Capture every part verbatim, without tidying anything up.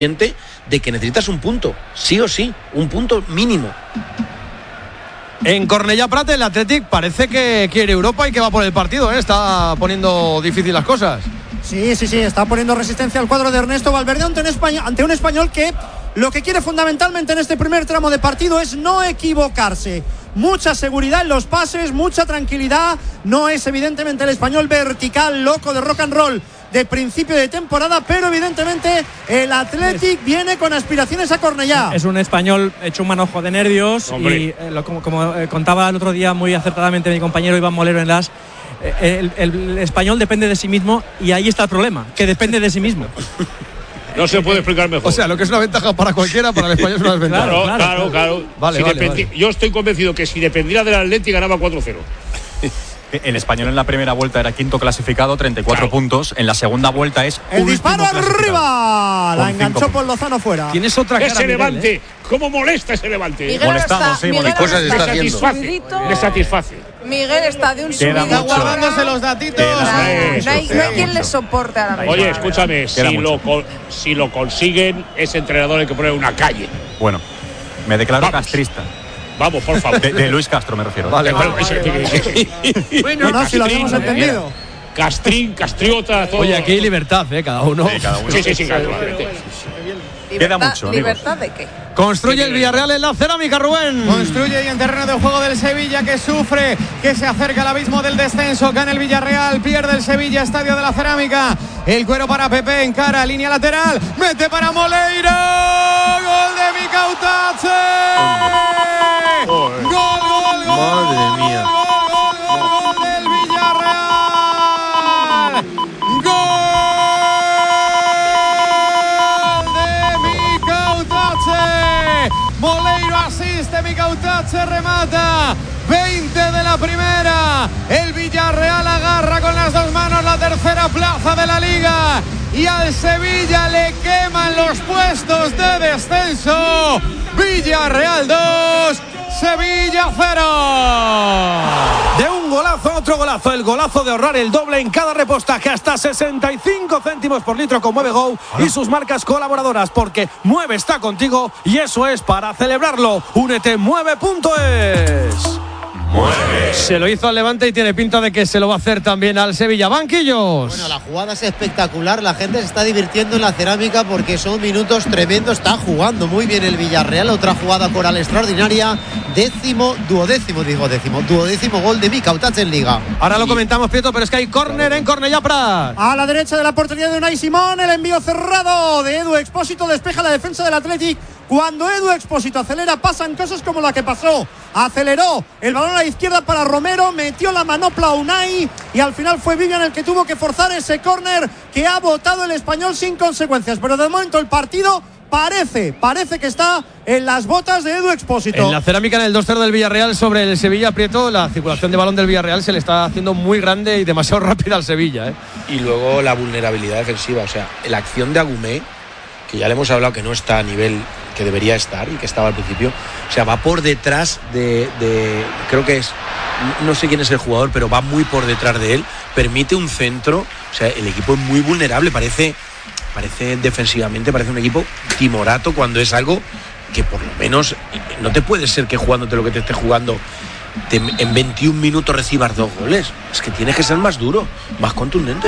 de que necesitas un punto, sí o sí, un punto mínimo. En Cornellà Prat el Athletic parece que quiere Europa y que va por el partido, ¿eh? Está poniendo difícil las cosas. Sí, sí, sí, está poniendo resistencia al cuadro de Ernesto Valverde ante un español, ante un español que lo que quiere fundamentalmente en este primer tramo de partido es no equivocarse. Mucha seguridad en los pases, mucha tranquilidad. No es evidentemente el español vertical, loco de rock and roll de principio de temporada, pero evidentemente el Athletic viene con aspiraciones a Cornellà. Es un español hecho un manojo de nervios. Hombre. Y eh, lo, como, como eh, contaba el otro día muy acertadamente mi compañero Iván Molero en las eh, el, el, el español depende de sí mismo y ahí está el problema, que depende de sí mismo. No se puede explicar mejor. O sea, lo que es una ventaja para cualquiera, para el español es una desventaja. Claro, claro, claro. claro. Vale, si vale, dependi- vale. Yo estoy convencido que si dependiera del Atleti ganaba cuatro cero. El español en la primera vuelta era quinto clasificado, treinta y cuatro claro. puntos. En la segunda vuelta es el disparo arriba. La enganchó por Lozano fuera. Tienes otra cara. Ese Levante, ¿eh? ¿Cómo molesta ese Levante? Miguel Molestando, está, sí, Miguel cosas está le satisface. Le satisface. Miguel está de un Queda subidón. mucho. Está guardándose los datitos. No, Queda no mucho, hay, no hay quien le soporte a la misma. Oye, escúchame, si lo, si lo consiguen, ese entrenador hay que poner una calle. Bueno, me declaro Vamos. castrista. Vamos, por favor. De, de Luis Castro me refiero. Vale, Pero, vale. ese- Bueno, no, si lo habíamos entendido. Castrín, Castriota, todo. Oye, aquí hay libertad, ¿eh? Cada uno. Sí, cada uno. Sí, sí, sí, naturalmente. Queda mucho, amigos. ¿Libertad de qué? Construye el Villarreal en la cerámica, Rubén. Construye y en terreno de juego del Sevilla, que sufre, que se acerca al abismo del descenso. Gana el Villarreal, pierde el Sevilla, estadio de la cerámica. El cuero para Pepe, encara, línea lateral, mete para Moleiro. Gol de Mika Utache. Gol, gol, gol. Madre mía. Gol, gol, gol, gol del Villarreal. Gol. Moleiro asiste, Mika Utache remata. veinte de la primera. El Villarreal agarra con las dos manos la tercera plaza de la Liga. Y al Sevilla le queman los puestos de descenso. Villarreal dos, Sevilla cero. De un golazo a otro golazo, el golazo de ahorrar el doble en cada repostaje hasta sesenta y cinco céntimos por litro con Mueve Go y sus marcas colaboradoras, porque Mueve está contigo y eso es para celebrarlo. Únete mueve punto es. Mueve. Se lo hizo al Levante y tiene pinta de que se lo va a hacer también al Sevilla. Banquillos. Bueno, la jugada es espectacular, la gente se está divirtiendo en la cerámica porque son minutos tremendos, está jugando muy bien el Villarreal, otra jugada coral extraordinaria, décimo, duodécimo, digo décimo, duodécimo gol de Mika Utache en Liga. Ahora lo comentamos, Prieto, pero es que hay córner en Cornellà Prat. A la derecha de la portería de Unai Simón, el envío cerrado de Edu Expósito despeja la defensa del Athletic. Cuando Edu Expósito acelera, pasan cosas como la que pasó. Aceleró el balón a la izquierda para Romero, metió la manopla a Unai y al final fue Vivian el que tuvo que forzar ese córner que ha botado el español sin consecuencias. Pero de momento el partido parece, parece que está en las botas de Edu Expósito. En la cerámica, en el dos cero del Villarreal sobre el Sevilla, Prieto, la circulación de balón del Villarreal se le está haciendo muy grande y demasiado rápida al Sevilla, ¿eh? Y luego la vulnerabilidad defensiva, o sea, la acción de Agumé, que ya le hemos hablado que no está a nivel que debería estar y que estaba al principio, o sea, va por detrás de, de creo que es, no sé quién es el jugador, pero va muy por detrás de él, permite un centro, o sea, el equipo es muy vulnerable, parece, parece defensivamente, parece un equipo timorato cuando es algo que por lo menos no te puede ser que jugándote lo que te esté jugando te, en veintiún minutos recibas dos goles, es que tienes que ser más duro, más contundente.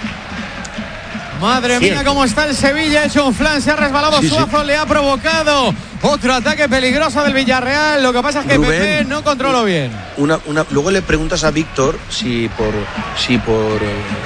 Madre Sí. mía, cómo está el Sevilla, ha hecho un flan, se ha resbalado Sí, Suazo, sí. le ha provocado otro ataque peligroso del Villarreal. Lo que pasa es que Rubén, Pepe no controló bien. Una, una, luego le preguntas a Víctor si por si por eh,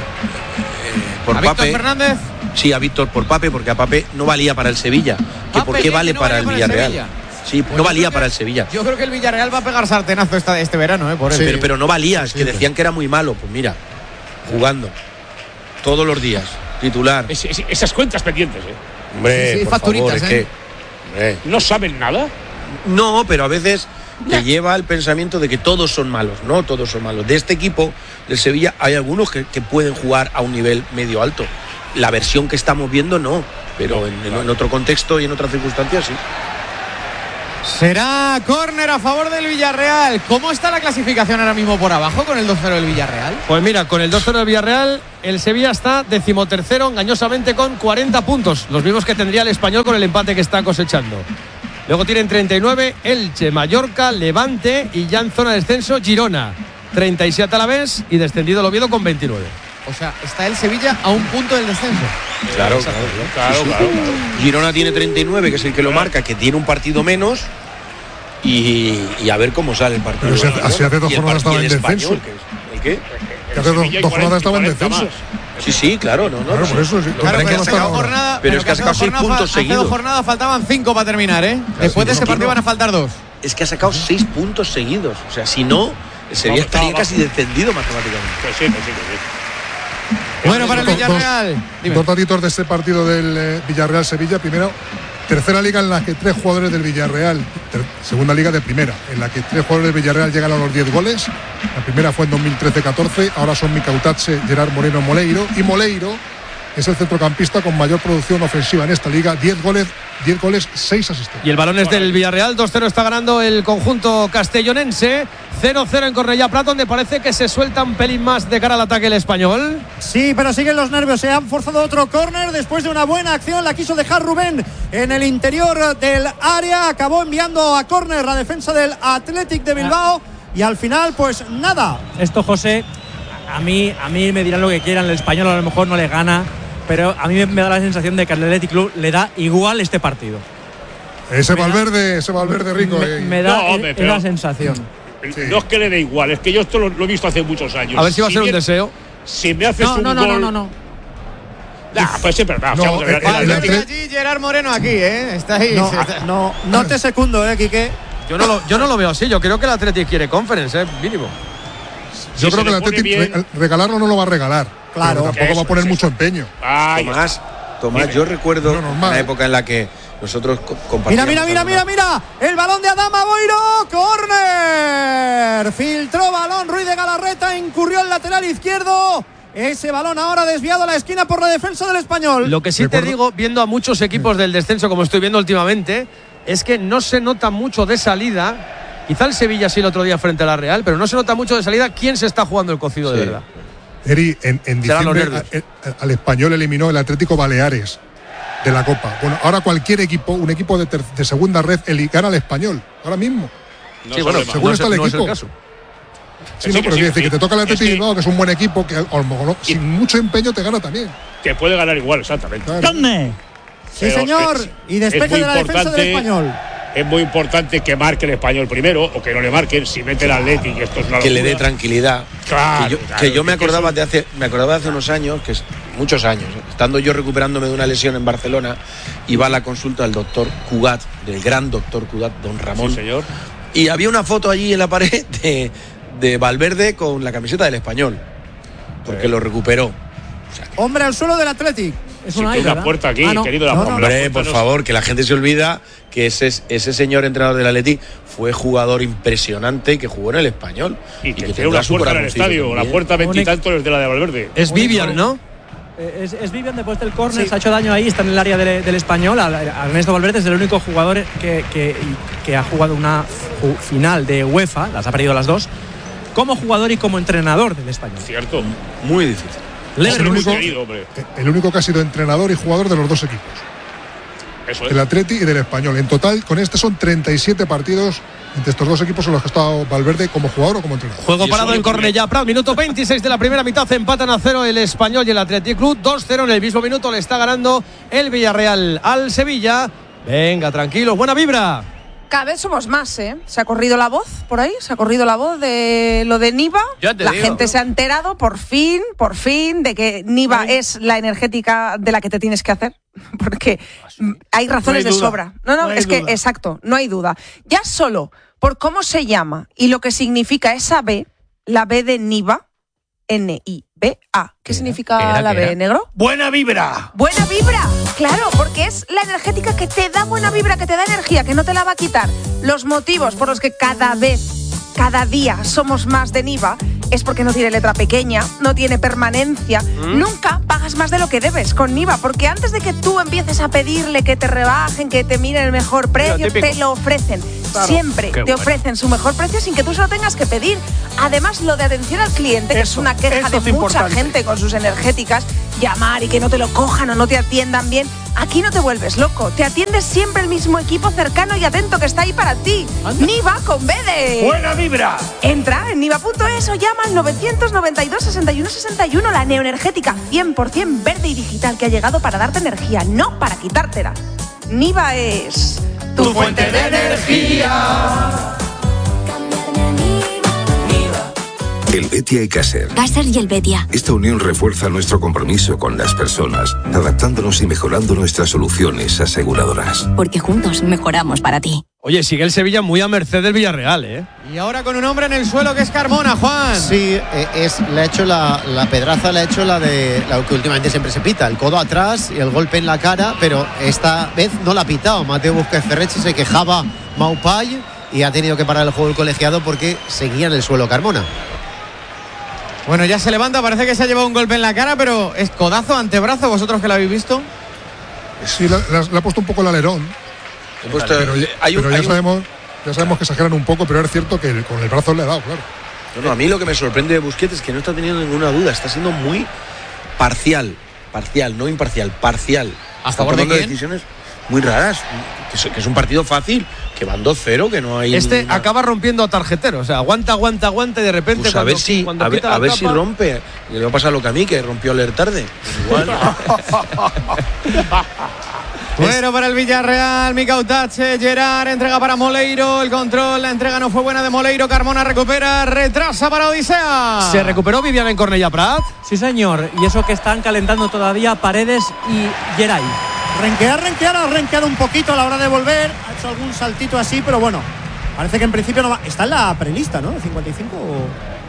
eh, por ¿A Víctor Pape, Fernández? sí, a Víctor por Pape, porque a Pape no valía para el Sevilla, que Pape por qué dice vale que no para valía el para el Villarreal. Sevilla. Sí, Pues no yo valía creo que- para el Sevilla. Yo creo que el Villarreal va a pegar sartenazo esta, este verano, ¿eh? Por eso. Pero, pero no valía, es que decían que era muy malo. Pues mira, jugando todos los días, titular. Es- es- esas cuentas pendientes, ¿eh? Hombre, Sí, sí, por facturitas, favor, es ¿eh? que, hombre. ¿No saben nada? No, pero a veces te lleva el pensamiento de que todos son malos. No, todos son malos. De este equipo, del Sevilla, hay algunos que, que pueden jugar a un nivel medio alto. La versión que estamos viendo, no. Pero en, en- en otro contexto y en otras circunstancias, sí. Será córner a favor del Villarreal. ¿Cómo está la clasificación ahora mismo por abajo con el dos cero del Villarreal? Pues mira, con el dos cero del Villarreal, el Sevilla está decimotercero engañosamente con cuarenta puntos, los mismos que tendría el Español con el empate que está cosechando. Luego tienen treinta y nueve Elche, Mallorca, Levante y ya en zona de descenso Girona. treinta y siete Alavés y descendido el Oviedo con veintinueve. O sea, está el Sevilla a un punto del descenso. Claro, claro, claro, claro, claro. Girona tiene treinta y nueve, que es el que lo marca, que tiene un partido menos. Y, y a ver cómo sale el partido. Pero si así hace dos jornadas estaba en descenso. ¿El qué? Que hace dos, dos jornadas estaba en descenso. Sí, sí, claro, no, no. Claro, por eso sí. Claro, pero, es que jornada, pero es que ha sacado seis puntos seguidos. Hace dos jornadas faltaban cinco para terminar, ¿eh? Después de ese partido van a faltar dos. Es que ha sacado seis puntos seguidos. O sea, si no, el Sevilla estaría casi descendido matemáticamente. Pues sí, pues sí, pues sí. Bueno, para el Villarreal. Dos, dos datitos de este partido del eh, Villarreal-Sevilla. Primero, tercera liga en la que tres jugadores del Villarreal, ter, segunda liga de primera, en la que tres jugadores del Villarreal llegan a los diez goles. La primera fue en dos mil trece catorce, ahora son Micautache, Gerard Moreno, Moleiro. Y Moleiro es el centrocampista con mayor producción ofensiva en esta liga, diez goles, diez goles, seis asistencias. Y el balón es del Villarreal, dos cero está ganando el conjunto castellonense, cero cero en Cornellá Prat, donde parece que se suelta un pelín más de cara al ataque el Español. Sí, pero siguen los nervios, se han forzado otro córner después de una buena acción, la quiso dejar Rubén en el interior del área, acabó enviando a córner la defensa del Athletic de Bilbao y al final pues nada. Esto, José, a mí, a mí me dirán lo que quieran, el Español a lo mejor no le gana, pero a mí me da la sensación de que al Athletic Club le da igual este partido. Ese Valverde, ese Valverde rico. Me, me da no, hombre, pero, la sensación. Sí. No es que le dé igual, es que yo esto lo, lo he visto hace muchos años. A ver si va a si ser bien, un deseo. Si me haces no, un no, no, gol… No, no, no, no. Nah, pues siempre, no, no, el, el, el, el, allí Gerard Moreno aquí, ¿eh? Está ahí. No, no, no te secundo, ¿eh, Quique? Yo no, lo, yo no lo veo así, yo creo que el Athletic quiere conference, ¿eh? Mínimo. Yo si creo que el Athletic bien, regalarlo no lo va a regalar. Claro. Pero tampoco eso, va a poner eso. mucho empeño. Ah, Tomás, Tomás, yo recuerdo no, una época en la que nosotros compartíamos. Mira, mira, mira, mira, mira. El balón de Adama Boiro. Córner. Filtró balón Ruiz de Galarreta. Incurrió el lateral izquierdo. Ese balón ahora desviado a la esquina por la defensa del Español. Lo que sí Recuerdo. te digo, viendo a muchos equipos del descenso, como estoy viendo últimamente, es que no se nota mucho de salida. Quizá el Sevilla sí el otro día frente a la Real, pero no se nota mucho de salida quién se está jugando el cocido Sí. de verdad. Eri, en, en Serán los diciembre nervios. a, a, al Español eliminó el Atlético Baleares de la Copa. Bueno, ahora cualquier equipo, un equipo de, ter, de segunda red, el, gana al Español. Ahora mismo. no sí, bueno, problema. según no, está es, el no es el equipo. caso. Sí, Sí, no, que pero sí, quiere decir sí. que te toca el Atlético Es que- Bilbao, que es un buen equipo, que a lo mejor no, sin mucho empeño te gana también. Que puede ganar igual, exactamente. Claro. Sí, Pero señor. es- Y despeje es muy de la defensa del importante- Español. Es muy importante que marque el Español primero o que no le marquen. Si mete el Athletic, esto es una Que le dé locura. tranquilidad. Claro, que yo, claro, que yo me es que acordaba eso- de hace me acordaba de hace unos años, que es muchos años, ¿eh? Estando yo recuperándome de una lesión en Barcelona, iba a la consulta del doctor Cugat, del gran doctor Cugat, don Ramón. Sí, señor. Y había una foto allí en la pared de, de Valverde con la camiseta del Español, porque lo recuperó. O sea, que- Hombre al suelo del Athletic. Es Sí, una que I, una ¿verdad? puerta aquí, Ah, no. querido. La, No, no, la Hombre, puerta por no- favor, que la gente se olvida que ese, ese señor entrenador del Atleti fue jugador impresionante y que jugó en el Español. Y que tiene tendrá una su puerta en el corazoncito estadio. La también. puerta veintitantos es de la de Valverde. Es Vivian, ¿no? Eh, Es, es Vivian después del córner, se ha hecho daño ahí, está en el área del, del Español. A- a Ernesto Valverde es el único jugador que, que, que ha jugado una ju- final de UEFA, las ha perdido las dos, como jugador y como entrenador del Español. Cierto. Muy difícil. Es el Muy único, querido, hombre. el único que ha sido entrenador y jugador de los dos equipos, Eso es. del Atleti y del Español. En total, con este son treinta y siete partidos entre estos dos equipos en los que ha estado Valverde como jugador o como entrenador. Juego Y parado eso en yo creo- Cornellá Prat, minuto veintiséis de la primera mitad, empatan a cero el Español y el Athletic Club, dos cero en el mismo minuto le está ganando el Villarreal al Sevilla. Venga, tranquilos, buena vibra. Cada vez somos más, ¿eh? Se ha corrido la voz por ahí, se ha corrido la voz de lo de Niva. Ya te la digo. gente se ha enterado, por fin, por fin, de que Niva es la energética de la que te tienes que hacer. Porque mm, hay razones No hay de duda. sobra. No, no, No hay es que, duda. exacto, no hay duda. Ya solo por cómo se llama y lo que significa esa B, la B de Niva, N I B A. ¿Qué significa ¿Qué era, la qué B, era? negro? Buena vibra. Buena vibra, claro, porque es la energética que te da buena vibra, que te da energía, que no te la va a quitar. Los motivos por los que cada vez, cada día somos más de Niva es porque no tiene letra pequeña, no tiene permanencia. ¿Mm? Nunca pagas más de lo que debes con Niva, porque antes de que tú empieces a pedirle que te rebajen, que te miren el mejor precio, típico. te lo ofrecen. Claro. Siempre Qué te bueno. ofrecen su mejor precio sin que tú se lo tengas que pedir. Además, lo de atención al cliente, que Eso, es una queja eso de es mucha importante. gente con sus energéticas, llamar y que no te lo cojan o no te atiendan bien. Aquí no te vuelves loco. Te atiende siempre el mismo equipo cercano y atento que está ahí para ti. Niva con B de... ¡Buena vibra! Entra en niva punto es o llama al novecientos noventa y dos, sesenta y uno sesenta y uno, la neoenergética cien por ciento verde y digital que ha llegado para darte energía, no para quitártela. Niva es tu, fuente de energía. El Betia y Caser. Caser y el Betia. Esta unión refuerza nuestro compromiso con las personas, adaptándonos y mejorando nuestras soluciones aseguradoras. Porque juntos mejoramos para ti. Oye, sigue el Sevilla muy a merced del Villarreal, ¿eh? Y ahora con un hombre en el suelo que es Carmona, Juan. Sí, eh, es, le ha hecho la, la pedraza, le ha hecho la de la que últimamente siempre se pita, el codo atrás y el golpe en la cara, pero esta vez no la ha pitado. Mateo Busquets Ferrechi se quejaba Maupay y ha tenido que parar el juego el colegiado porque seguía en el suelo Carmona. Bueno, ya se levanta, parece que se ha llevado un golpe en la cara, pero es codazo, antebrazo, vosotros que lo habéis visto. Sí, le, le- le ha puesto un poco el alerón. He puesto- pero ya, hay un- pero ya hay un- sabemos, ya sabemos que exageran un poco, pero es cierto que con el brazo le ha dado, claro. No, no, a mí lo que me sorprende de Busquets es que no está teniendo ninguna duda, está siendo muy parcial, parcial, no imparcial, parcial. ¿A Está favor de tomando quién? decisiones muy raras, que es, que es un partido fácil, que van dos cero, que no hay Este ninguna- acaba rompiendo a tarjetero. O sea, aguanta, aguanta, aguanta y de repente. Pues a cuando- ver si, cuando a ver, quita la a ver tapa- si rompe. Y le va a pasar lo que a mí, que rompió leer tarde. Igual. Bueno, para el Villarreal, Micautache, Gerard, entrega para Moleiro, el control, la entrega no fue buena de Moleiro, Carmona recupera, retrasa para Odisea. Se recuperó Vivian en Cornellà Prat. Sí, señor. Y eso que están calentando todavía Paredes y Geray. Renquear, renquear, ha renqueado un poquito a la hora de volver. Ha hecho algún saltito así, pero bueno. Parece que en principio no va. Está en la prelista, ¿no? cincuenta y cinco o...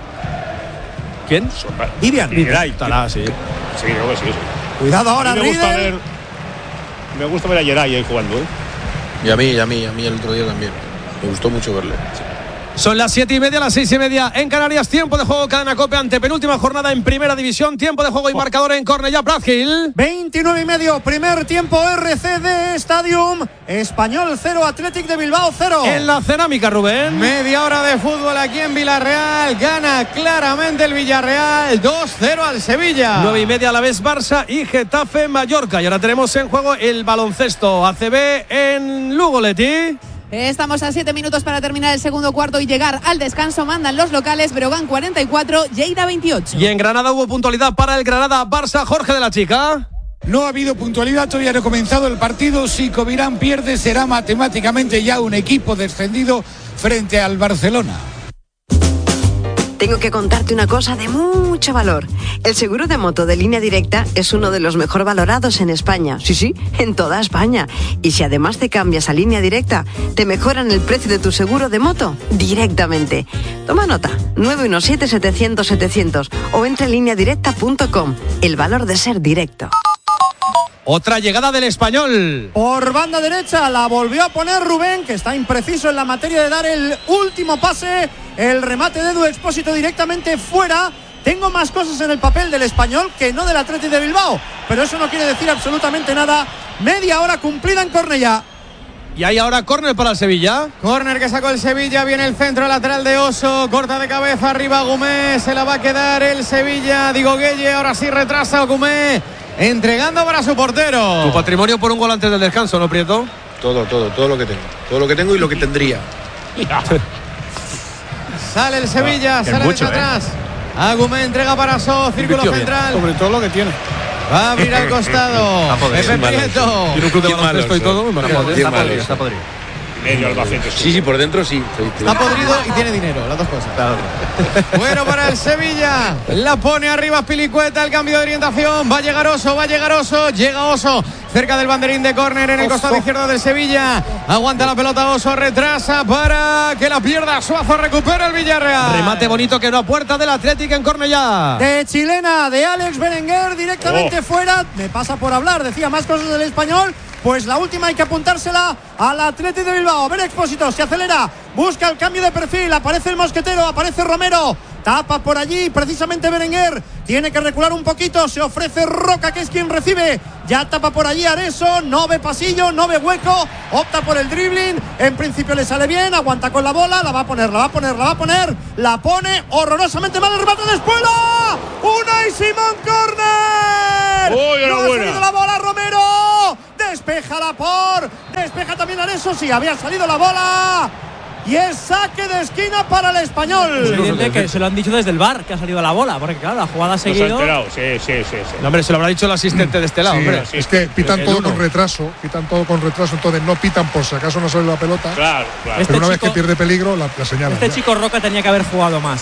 ¿Quién? Vivian. Geray. Estará, sí. Sí, creo que sí, sí. Cuidado ahora, A mí me gusta Riedel. ver, me gusta ver a Geray ahí jugando, ¿eh? Y a mí, y a mí, a mí el otro día también. Me gustó mucho verle. Son las siete y media, las seis y media en Canarias. Tiempo de juego, cadena COPE, ante penúltima jornada en Primera División. Tiempo de juego y marcador en Cornellà Prat, Gil. veintinueve y medio, primer tiempo R C D Stadium. Español cero, Athletic de Bilbao cero. En la cerámica, Rubén. Media hora de fútbol aquí en Villarreal, gana claramente el Villarreal, dos cero al Sevilla. Nueve y media a la vez Barça y Getafe Mallorca. Y ahora tenemos en juego el baloncesto A C B en Lugo, Leti. Estamos a siete minutos para terminar el segundo cuarto y llegar al descanso. Mandan los locales, Breogán cuarenta y cuatro, Lleida veintiocho. Y en Granada hubo puntualidad para el Granada Barça. Jorge de la Chica. No ha habido puntualidad, todavía no ha comenzado el partido. Si Covirán pierde, será matemáticamente ya un equipo descendido frente al Barcelona. Tengo que contarte una cosa de mucho valor. El seguro de moto de Línea Directa es uno de los mejor valorados en España. Sí, sí, en toda España. Y si además te cambias a Línea Directa, te mejoran el precio de tu seguro de moto directamente. Toma nota, nueve uno siete, setecientos, setecientos o entra en línea directa punto com. El valor de ser directo. Otra llegada del Español. Por banda derecha la volvió a poner Rubén, que está impreciso en la materia de dar el último pase. El remate de Edu Expósito directamente fuera. Tengo más cosas en el papel del Español que no del Athletic de Bilbao, pero eso no quiere decir absolutamente nada. Media hora cumplida en Cornellà. Y hay ahora córner para el Sevilla. Córner que sacó el Sevilla, viene el centro lateral de Oso, corta de cabeza arriba Gumé, se la va a quedar el Sevilla, digo Gueye, ahora sí retrasa Gumé, entregando para su portero. Tu patrimonio por un gol antes del descanso, ¿no, Prieto? Todo, todo, todo lo que tengo. Todo lo que tengo y lo que tendría. Sale el Sevilla, Ah, que sale mucho, desde atrás. Agumé entrega para So, círculo Invirtió bien. central. Sobre todo lo que tiene. Va a abrir al costado. Pepe Prieto. Tiene un club de baloncesto y todo. imagínate. Qué malo eso. Medio Albacete. Sí, sí, por dentro sí. Está podrido y tiene dinero, las dos cosas. Bueno para el Sevilla. La pone arriba Pilicueta, el cambio de orientación. Va a llegar Oso, va a llegar Oso. Llega Oso cerca del banderín de córner en el Oso. costado izquierdo del Sevilla. Aguanta la pelota Oso, retrasa para que la pierda Suazo. Recupera el Villarreal. Remate bonito que no a puerta del Atlético en Cornellà. De chilena, de Alex Berenguer, directamente Oh. fuera. Me pasa por hablar, decía más cosas del Español. Pues la última hay que apuntársela al Athletic de Bilbao. A ver, Expósito, se acelera, busca el cambio de perfil, aparece el Mosquetero, aparece Romero. Tapa por allí precisamente Berenguer. Tiene que recular un poquito. Se ofrece Roca, que es quien recibe. Ya tapa por allí Areso. No ve pasillo, no ve hueco. Opta por el dribbling. En principio le sale bien. Aguanta con la bola. La va a poner, la va a poner, la va a poner. La pone horrorosamente mal. El remate de Espuela. Unai Simón, córner. ¡Uy, no ha buena! salido la bola Romero. Despeja la por. Despeja también Areso. Sí, había salido la bola. Y es saque de esquina para el Español. Es evidente que se lo han dicho desde el V A R que ha salido la bola, porque claro, la jugada ha seguido. Sí, sí, sí, sí. No, hombre, se lo habrá dicho el asistente de este lado, Sí, hombre. sí, es que pitan todo con retraso, pitan todo con retraso, entonces no pitan por si acaso no sale la pelota. Claro, claro. Pero Este una vez chico- que pierde peligro, la, la señalan. Este ya. chico Roca tenía que haber jugado más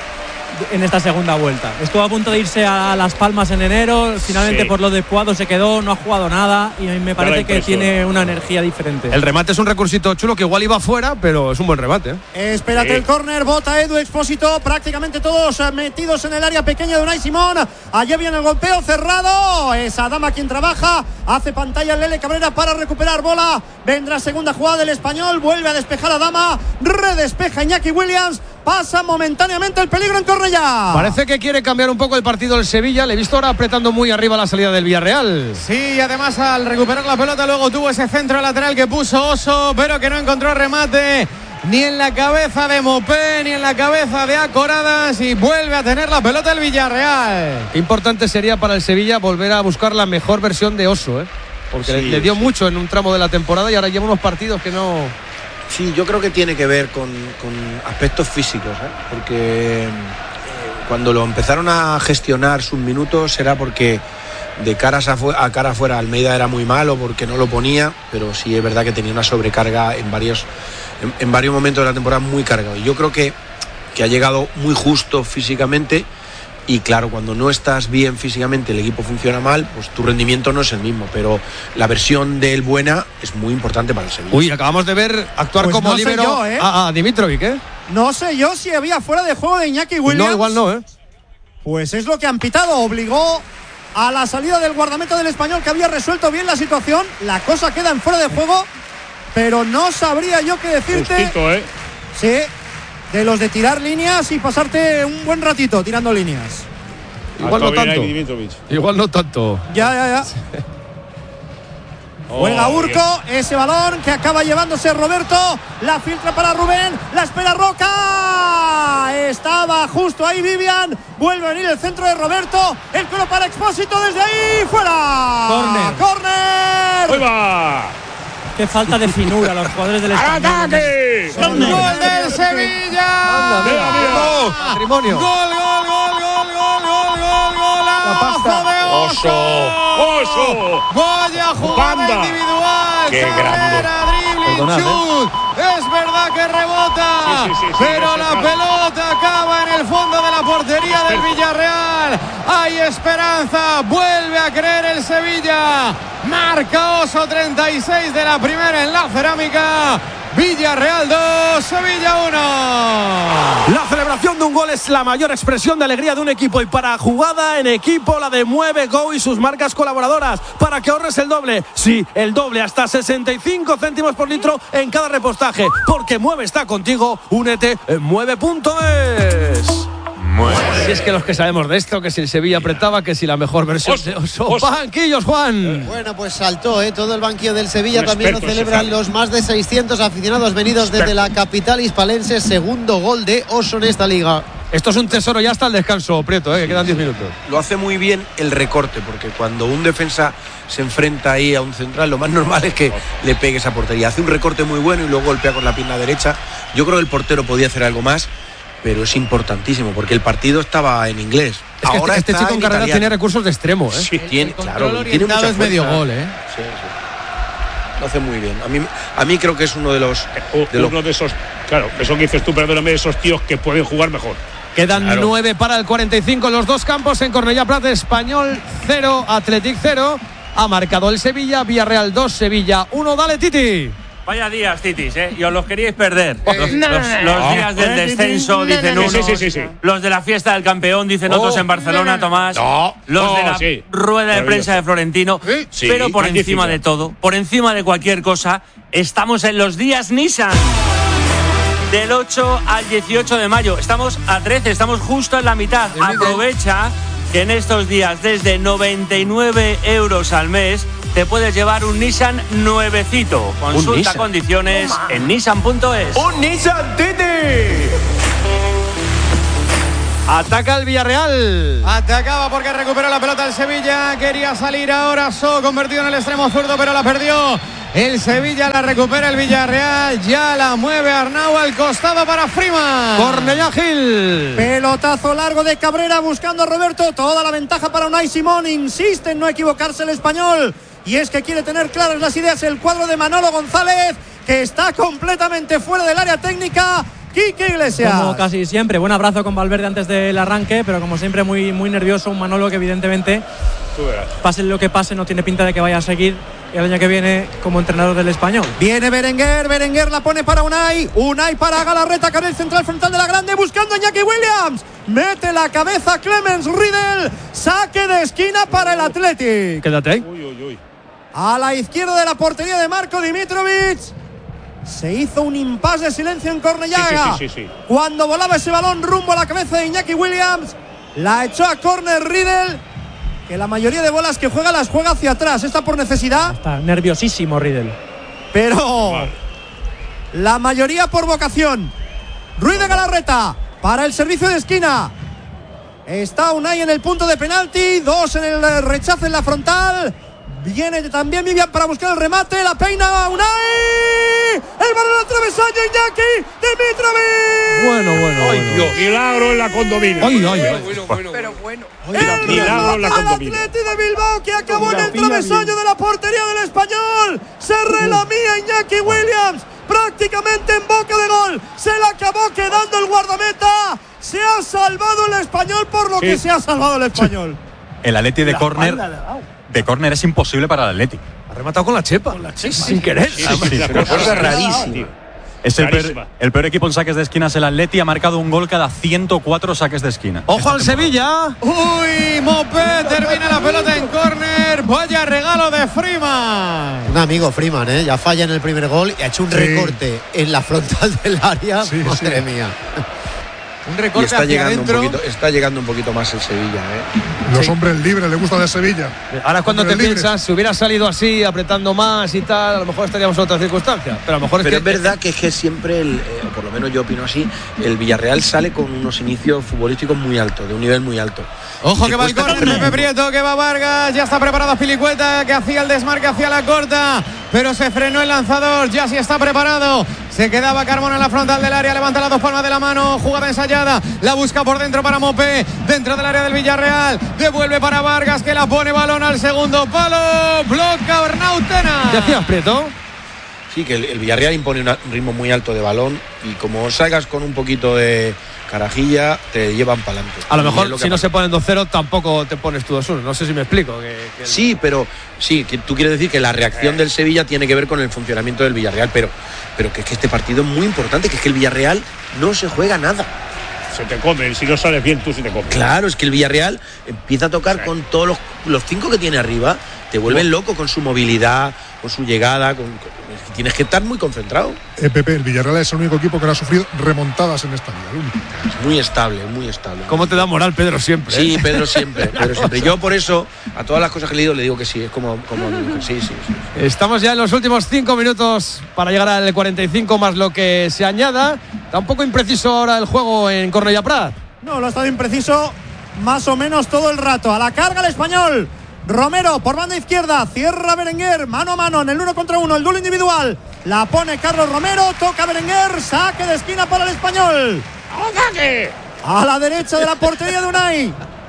en esta segunda vuelta. Estuvo a punto de irse a Las Palmas en enero, finalmente Sí. por lo de Puado se quedó, no ha jugado nada y a mí me parece que impresión. tiene una energía diferente. El remate es un recursito chulo que igual iba fuera, pero es un buen remate. ¿eh? Espérate Sí. el córner, bota Edu Expósito, prácticamente todos eh, metidos en el área pequeña de Unai Simón. Allí viene el golpeo cerrado. Es Adama quien trabaja. Hace pantalla Lele Cabrera para recuperar bola. Vendrá segunda jugada del Español. Vuelve a despejar a Adama. Redespeja Iñaki Williams. Pasa momentáneamente el peligro en Cornellá. Parece que quiere cambiar un poco el partido del Sevilla. Le he visto ahora apretando muy arriba la salida del Villarreal. Sí, y además al recuperar la pelota luego tuvo ese centro lateral que puso Oso, pero que no encontró remate ni en la cabeza de Mopé ni en la cabeza de Acoradas y vuelve a tener la pelota el Villarreal. Qué importante sería para el Sevilla volver a buscar la mejor versión de Oso, ¿eh? Porque Sí, le, le dio sí. mucho en un tramo de la temporada y ahora lleva unos partidos que no. Sí, yo creo que tiene que ver con, con aspectos físicos, ¿eh? Porque eh, cuando lo empezaron a gestionar sus minutos era porque de caras a, a cara afuera Almeida era muy malo porque no lo ponía, pero sí es verdad que tenía una sobrecarga en varios, en, en varios momentos de la temporada muy cargado. Y yo creo que, que ha llegado muy justo físicamente. Y claro, cuando no estás bien físicamente, el equipo funciona mal, pues tu rendimiento no es el mismo. Pero la versión de él buena es muy importante para el Sevilla. Uy, acabamos de ver actuar Pues como no sé líbero yo, ¿eh? a, a Dimitrovic, ¿eh? No sé yo si había fuera de juego de Iñaki Williams. No, igual no, ¿eh? Pues es lo que han pitado. Obligó a la salida del guardameta del Español, que había resuelto bien la situación. La cosa queda en fuera de juego, pero no sabría yo qué decirte. Justito, ¿eh? Sí, de los de tirar líneas y pasarte un buen ratito tirando líneas. Igual no Hasta bien tanto. ahí Dimitrovic. Igual no tanto. Ya, ya, ya. Oh, Juega bien. Urco, ese balón que acaba llevándose Roberto, la filtra para Rubén, la espera Roca, estaba justo ahí Vivian, vuelve a venir el centro de Roberto, el cuero para Expósito desde ahí, fuera. Córner. Córner. ¡Ahí va! Qué falta de finura los jugadores del Español. ¡Ataque! Gol del Sevilla. Mira, mira. Patrimonio. Gol, gol, gol, gol, gol, gol, gol, golazo de Oso, Oso. Vaya jugada Banda. individual. Qué carrera, dribbling, Perdonad, chut. Es verdad que rebota, Sí, sí, sí, sí, pero ese la caso. pelota acaba en el fondo de la portería del Villarreal. Hay esperanza, vuelve a creer el Sevilla. Marca Oso, treinta y seis de la primera en la cerámica. Villarreal dos, Sevilla uno. La celebración de un gol es la mayor expresión de alegría de un equipo y para jugada en equipo la de Mueve Go y sus marcas colaboradoras para que ahorres el doble, sí, el doble hasta sesenta y cinco céntimos por litro en cada repostaje, porque Mueve está contigo, únete en mueve punto es. Si es que los que sabemos de esto, que si el Sevilla apretaba, que si la mejor versión Oso, de Oso. Oso. Banquillos, Juan. Bueno, pues saltó, ¿eh? Todo el banquillo del Sevilla Un también lo experto, celebran ese los más de seiscientos aficionados venidos desde Experto. la capital hispalense. Segundo gol de Oso en esta liga. Esto es un tesoro ya hasta el descanso, Prieto, ¿eh? Que quedan diez minutos. Lo hace muy bien el recorte, porque cuando un defensa se enfrenta ahí a un central, lo más normal es que le pegue esa portería. Hace un recorte muy bueno y luego golpea con la pierna derecha. Yo creo que el portero podía hacer algo más, pero es importantísimo, porque el partido estaba en inglés. Es que Ahora este, este está chico en en carrera italiano. tiene recursos de extremo, ¿eh? Sí, tiene, el claro, control tiene mucha orientado es medio fuerza. gol, ¿eh? Sí, sí. Lo hace muy bien. A mí, a mí creo que es uno de los... U- De los Uno de esos, claro, eso que dices tú, perdóname, de esos tíos que pueden jugar mejor. Quedan Claro. nueve para el cuarenta y cinco en los dos campos en Cornellá Prat, Español cero, Athletic cero. Ha marcado el Sevilla, Villarreal dos, Sevilla uno. Dale, Titi. Vaya días, Titis, ¿eh? Y os los queríais perder. Eh, Los, no, los- no, no, los no. días del No, descenso, no, dicen no, no, unos. sí, sí, sí, sí. Los de la fiesta del campeón, dicen Oh, otros en Barcelona, no, no, no. Tomás. No, los no, de la sí. rueda de Maravilloso. prensa de Florentino. Sí, Pero por magnífico. encima de todo, por encima de cualquier cosa, estamos en los días Nissan. del ocho al dieciocho de mayo. Estamos a trece, estamos justo en la mitad. Aprovecha que en estos días desde noventa y nueve euros al mes te puedes llevar un Nissan nuevecito. Consulta Nissan. Condiciones Toma. en nissan punto es. ¡Un Nissan Titi! Ataca el Villarreal. Atacaba porque recuperó la pelota el Sevilla. Quería salir ahora So, convertido en el extremo zurdo, pero la perdió. El Sevilla la recupera el Villarreal. Ya la mueve Arnau al costado para Freeman. Cornellà Gil. Pelotazo largo de Cabrera buscando a Roberto. Toda la ventaja para Unai Simón. Insiste en no equivocarse el español. Y es que quiere tener claras las ideas el cuadro de Manolo González, que está completamente fuera del área técnica. Quique Iglesias. Como casi siempre, buen abrazo con Valverde antes del arranque, pero como siempre muy, muy nervioso, un Manolo que evidentemente, pase lo que pase, no tiene pinta de que vaya a seguir el año que viene como entrenador del Español. Viene Berenguer, Berenguer la pone para Unai, Unai para Galarreta, carril central frontal de la grande, buscando a Iñaki Williams, mete la cabeza Clemens Riedel, saque de esquina para el Athletic. Quédate ahí. Uy, uy, uy. A la izquierda de la portería de Marco Dimitrovic. Se hizo un impasse de silencio en Cornellà. Sí, sí, sí, sí, sí. Cuando volaba ese balón rumbo a la cabeza de Iñaki Williams, la echó a córner Riedel, que la mayoría de bolas que juega las juega hacia atrás. Está por necesidad. Está nerviosísimo Riedel. Pero vale. La mayoría por vocación. Ruiz de Galarreta para el servicio de esquina. Está Unai en el punto de penalti. Dos en el rechazo en la frontal. Viene también Vivian para buscar el remate. La peina Unai. El balón al travesaño. Iñaki Dimitrovic. Bueno, bueno, Ay, bueno. Dios, milagro en la condomina. Ay, ay, ay. Bueno, bueno, Pero bueno. El milagro en la condomina. Atleti de Bilbao que acabó en el travesaño de la portería del Español. Se relamía Iñaki Williams. Prácticamente en boca de gol. Se le acabó quedando el guardameta. Se ha salvado el Español por lo Sí. que se ha salvado el Español. El Atleti de La córner espalda le ha dado. de córner es imposible para el Atleti. Ha rematado con la chepa. Con la chepa. Sin querer. Sí, sí, sí, Una cosa rarísima. Es el Clarísima. peor, el peor equipo en saques de esquina es el Atleti, ha marcado un gol cada ciento cuatro saques de esquina. Ojo al Sevilla. Uy, Mopé termina la pelota en córner. Vaya regalo de Freeman. Un amigo Freeman, ¿eh? Ya falla en el primer gol y ha hecho un Sí. recorte en la frontal del área. Sí, Madre sí. mía. Un Y recorte está hacia llegando, un adentro. poquito, está llegando un poquito más el Sevilla, ¿eh? Los hombres libres le gusta de Sevilla. Ahora es cuando te Hombres libres. piensas, si hubiera salido así, apretando más y tal, a lo mejor estaríamos en otra circunstancia. Pero a lo mejor es Pero que es verdad que es que siempre, el, eh, o por lo menos yo opino así, el Villarreal sale con unos inicios futbolísticos muy altos, de un nivel muy alto. Ojo Y que va el cuesta córner, también. Pepe Prieto, que va Vargas, ya está preparado Filicueta, que hacía el desmarque hacia la corta, pero se frenó el lanzador, ya sí está preparado. Se quedaba Carmona en la frontal del área, levanta las dos palmas de la mano, jugada ensayada, la busca por dentro para Mopé, dentro del área del Villarreal, devuelve para Vargas, que la pone balón al segundo palo, bloca Arnau Tena. ¿Qué hacías, Prieto? Sí, que el, el Villarreal impone una- un ritmo muy alto de balón y como salgas con un poquito de carajilla, te llevan para adelante. A lo Y es mejor que si no pasa. se ponen dos cero tampoco te pones tú dos uno. No sé si me explico. Que, que el- Sí, pero sí, que tú quieres decir que la reacción del Sevilla tiene que ver con el funcionamiento del Villarreal, pero, pero que es que este partido es muy importante, que es que el Villarreal no se juega nada. Se te comen, si no sales bien tú se te comen. Claro, es que el Villarreal empieza a tocar Sí. con todos los, los cinco que tiene arriba, te vuelven loco con su movilidad, con su llegada, con, con- tienes que estar muy concentrado. Eh, Pepe, el Villarreal es el único equipo que no ha sufrido remontadas en esta liga. el único. Es muy estable, muy estable. ¿Cómo te da moral, Pedro, siempre? Sí, eh? Pedro siempre, Pedro siempre. Yo por eso, a todas las cosas que he leído, le digo que sí, es como, como sí, sí, sí. Estamos ya en los últimos cinco minutos para llegar al cuarenta y cinco más lo que se añada. Está un poco impreciso ahora el juego en Cornellà Prat. No, lo ha estado impreciso más o menos todo el rato. A la carga el Español. Romero por banda izquierda, cierra Berenguer, mano a mano en el uno contra uno, el duelo individual. La pone Carlos Romero, toca Berenguer, saque de esquina para el Español. A la derecha de la portería de Unai.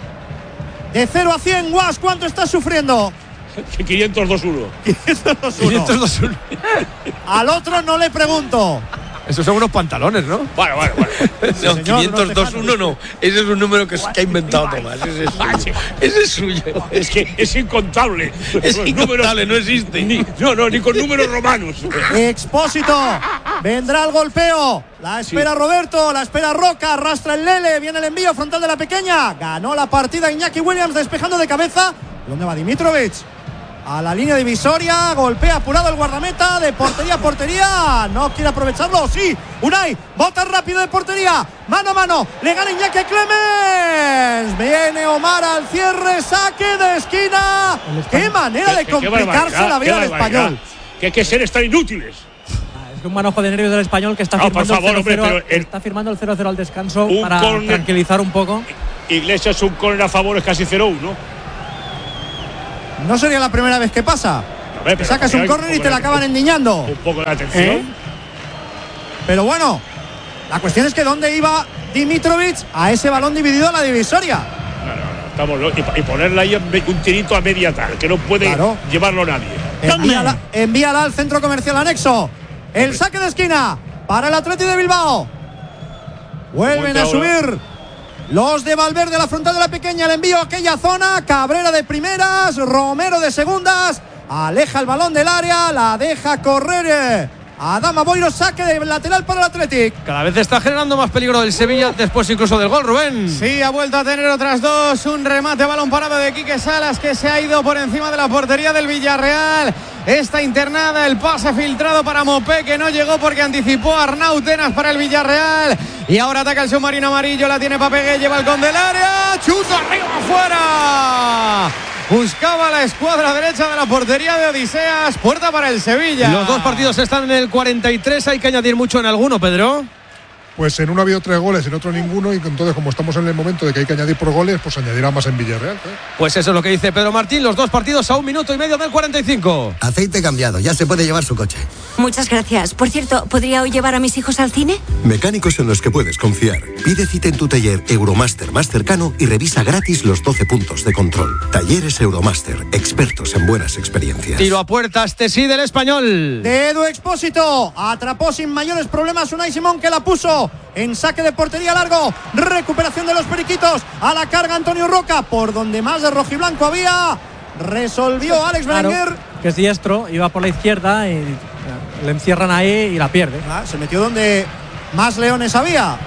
De cero a cien, Guas, ¿cuánto estás sufriendo? quinientos dos uno. quinientos dos uno. Al otro no le pregunto. Esos son unos pantalones, ¿no? Bueno, bueno, bueno. No, señor, quinientos dos no uno no. Ese es un número que, que ha inventado Tomás. Ese es suyo. Ese es suyo. Es que es incontable. Es Los incontable, no existe. Ni, no, no, ni con números romanos. Expósito. Vendrá el golpeo. La espera Sí. Roberto, la espera Roca, arrastra el Lele, viene el envío frontal de la pequeña. Ganó la partida Iñaki Williams despejando de cabeza. ¿Dónde va Dimitrovic? a la línea divisoria, golpea apurado el guardameta de portería a portería, no quiere aprovecharlo, sí, Unai, bota rápido de portería, mano a mano, le gana Iñaki Clemens, viene Omar al cierre, saque de esquina, qué manera de complicarse la vida al Español. Que hay que ser tan inútiles. Un manojo de nervios del Español que está, no, firmando, favor, el cero cero, hombre, el, está firmando el cero cero al descanso para corner, tranquilizar un poco. Iglesias, un córner a favor es casi cero uno. No sería la primera vez que pasa. Ver, que sacas un córner y te la acaban endiñando. Un poco de atención. ¿Eh? Pero bueno, la cuestión es que ¿dónde iba Dimitrovic a ese balón dividido a la divisoria? No, no, no, estamos y, y ponerla ahí un tirito a media tal, que no puede claro. llevarlo nadie. Envíala, envíala al centro comercial anexo. El saque de esquina para el Athletic de Bilbao. Vuelven a subir los de Valverde a la frontal de la pequeña. El envío a aquella zona. Cabrera de primeras, Romero de segundas. Aleja el balón del área, la deja correr Adama Boiro, saque de lateral para el Athletic. Cada vez está generando más peligro del Sevilla, después incluso del gol, Rubén. Sí, ha vuelto a tener otras dos. Un remate, balón parado de Quique Salas, que se ha ido por encima de la portería del Villarreal. Esta internada, el pase filtrado para Mopé, que no llegó porque anticipó a Arnau Tenas para el Villarreal. Y ahora ataca el submarino amarillo, la tiene Papegué, lleva el con del área, chuta arriba afuera. Buscaba la escuadra derecha de la portería de Odiseas. Puerta para el Sevilla. Los dos partidos están en el cuarenta y tres. Hay que añadir mucho en alguno, Pedro. Pues en uno ha habido tres goles, en otro ninguno. Y entonces, como estamos en el momento de que hay que añadir por goles, pues añadirá más en Villarreal, ¿eh? Pues eso es lo que dice Pedro Martín. Los dos partidos a un minuto y medio del cuarenta y cinco. Aceite cambiado, ya se puede llevar su coche. Muchas gracias. Por cierto, ¿podría hoy llevar a mis hijos al cine? Mecánicos en los que puedes confiar. Pide cita en tu taller Euromaster más cercano y revisa gratis los doce puntos de control. Talleres Euromaster, expertos en buenas experiencias. Tiro a puerta, este sí del Español. De Edu Expósito. Atrapó sin mayores problemas Unai Simón, que la puso en saque de portería largo. Recuperación de los periquitos. A la carga Antonio Roca. Por donde más de rojiblanco había. Resolvió Alex claro, Berenguer. Que es diestro, iba por la izquierda y le encierran ahí y la pierde. Ah, se metió donde más leones había.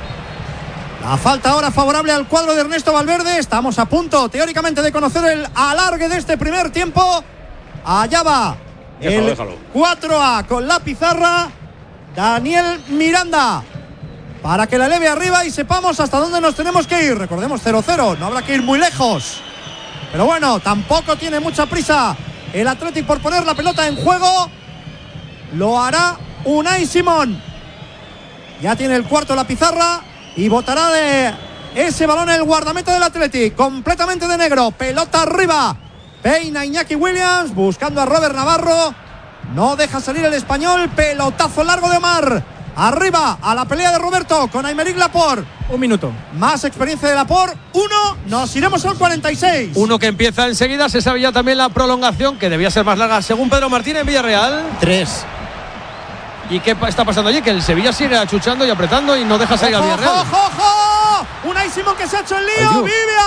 La falta ahora favorable al cuadro de Ernesto Valverde. Estamos a punto, teóricamente, de conocer el alargue de este primer tiempo. Allá va déjalo, el déjalo. cuatro a con la pizarra. Daniel Miranda, para que la eleve arriba y sepamos hasta dónde nos tenemos que ir. Recordemos cero cero, no habrá que ir muy lejos. Pero bueno, tampoco tiene mucha prisa el Athletic por poner la pelota en juego. Lo hará Unai Simón. Ya tiene el cuarto la pizarra y botará de ese balón el guardameta del Athletic, completamente de negro. Pelota arriba. Peina Iñaki Williams buscando a Robert Navarro. No deja salir el español. Pelotazo largo de Omar. Arriba a la pelea de Roberto con Aymeric Laporte. Un minuto. Más experiencia de Laporte. Uno. Nos iremos al cuarenta y seis. Uno que empieza enseguida. Se sabe ya también la prolongación, que debía ser más larga según Pedro Martín en Villarreal. Tres. ¿Y qué está pasando allí? Que el Sevilla sigue achuchando y apretando y no deja salir al Villarreal. ¡Ojo, ojo, ojo! Unai Simón, que se ha hecho el lío.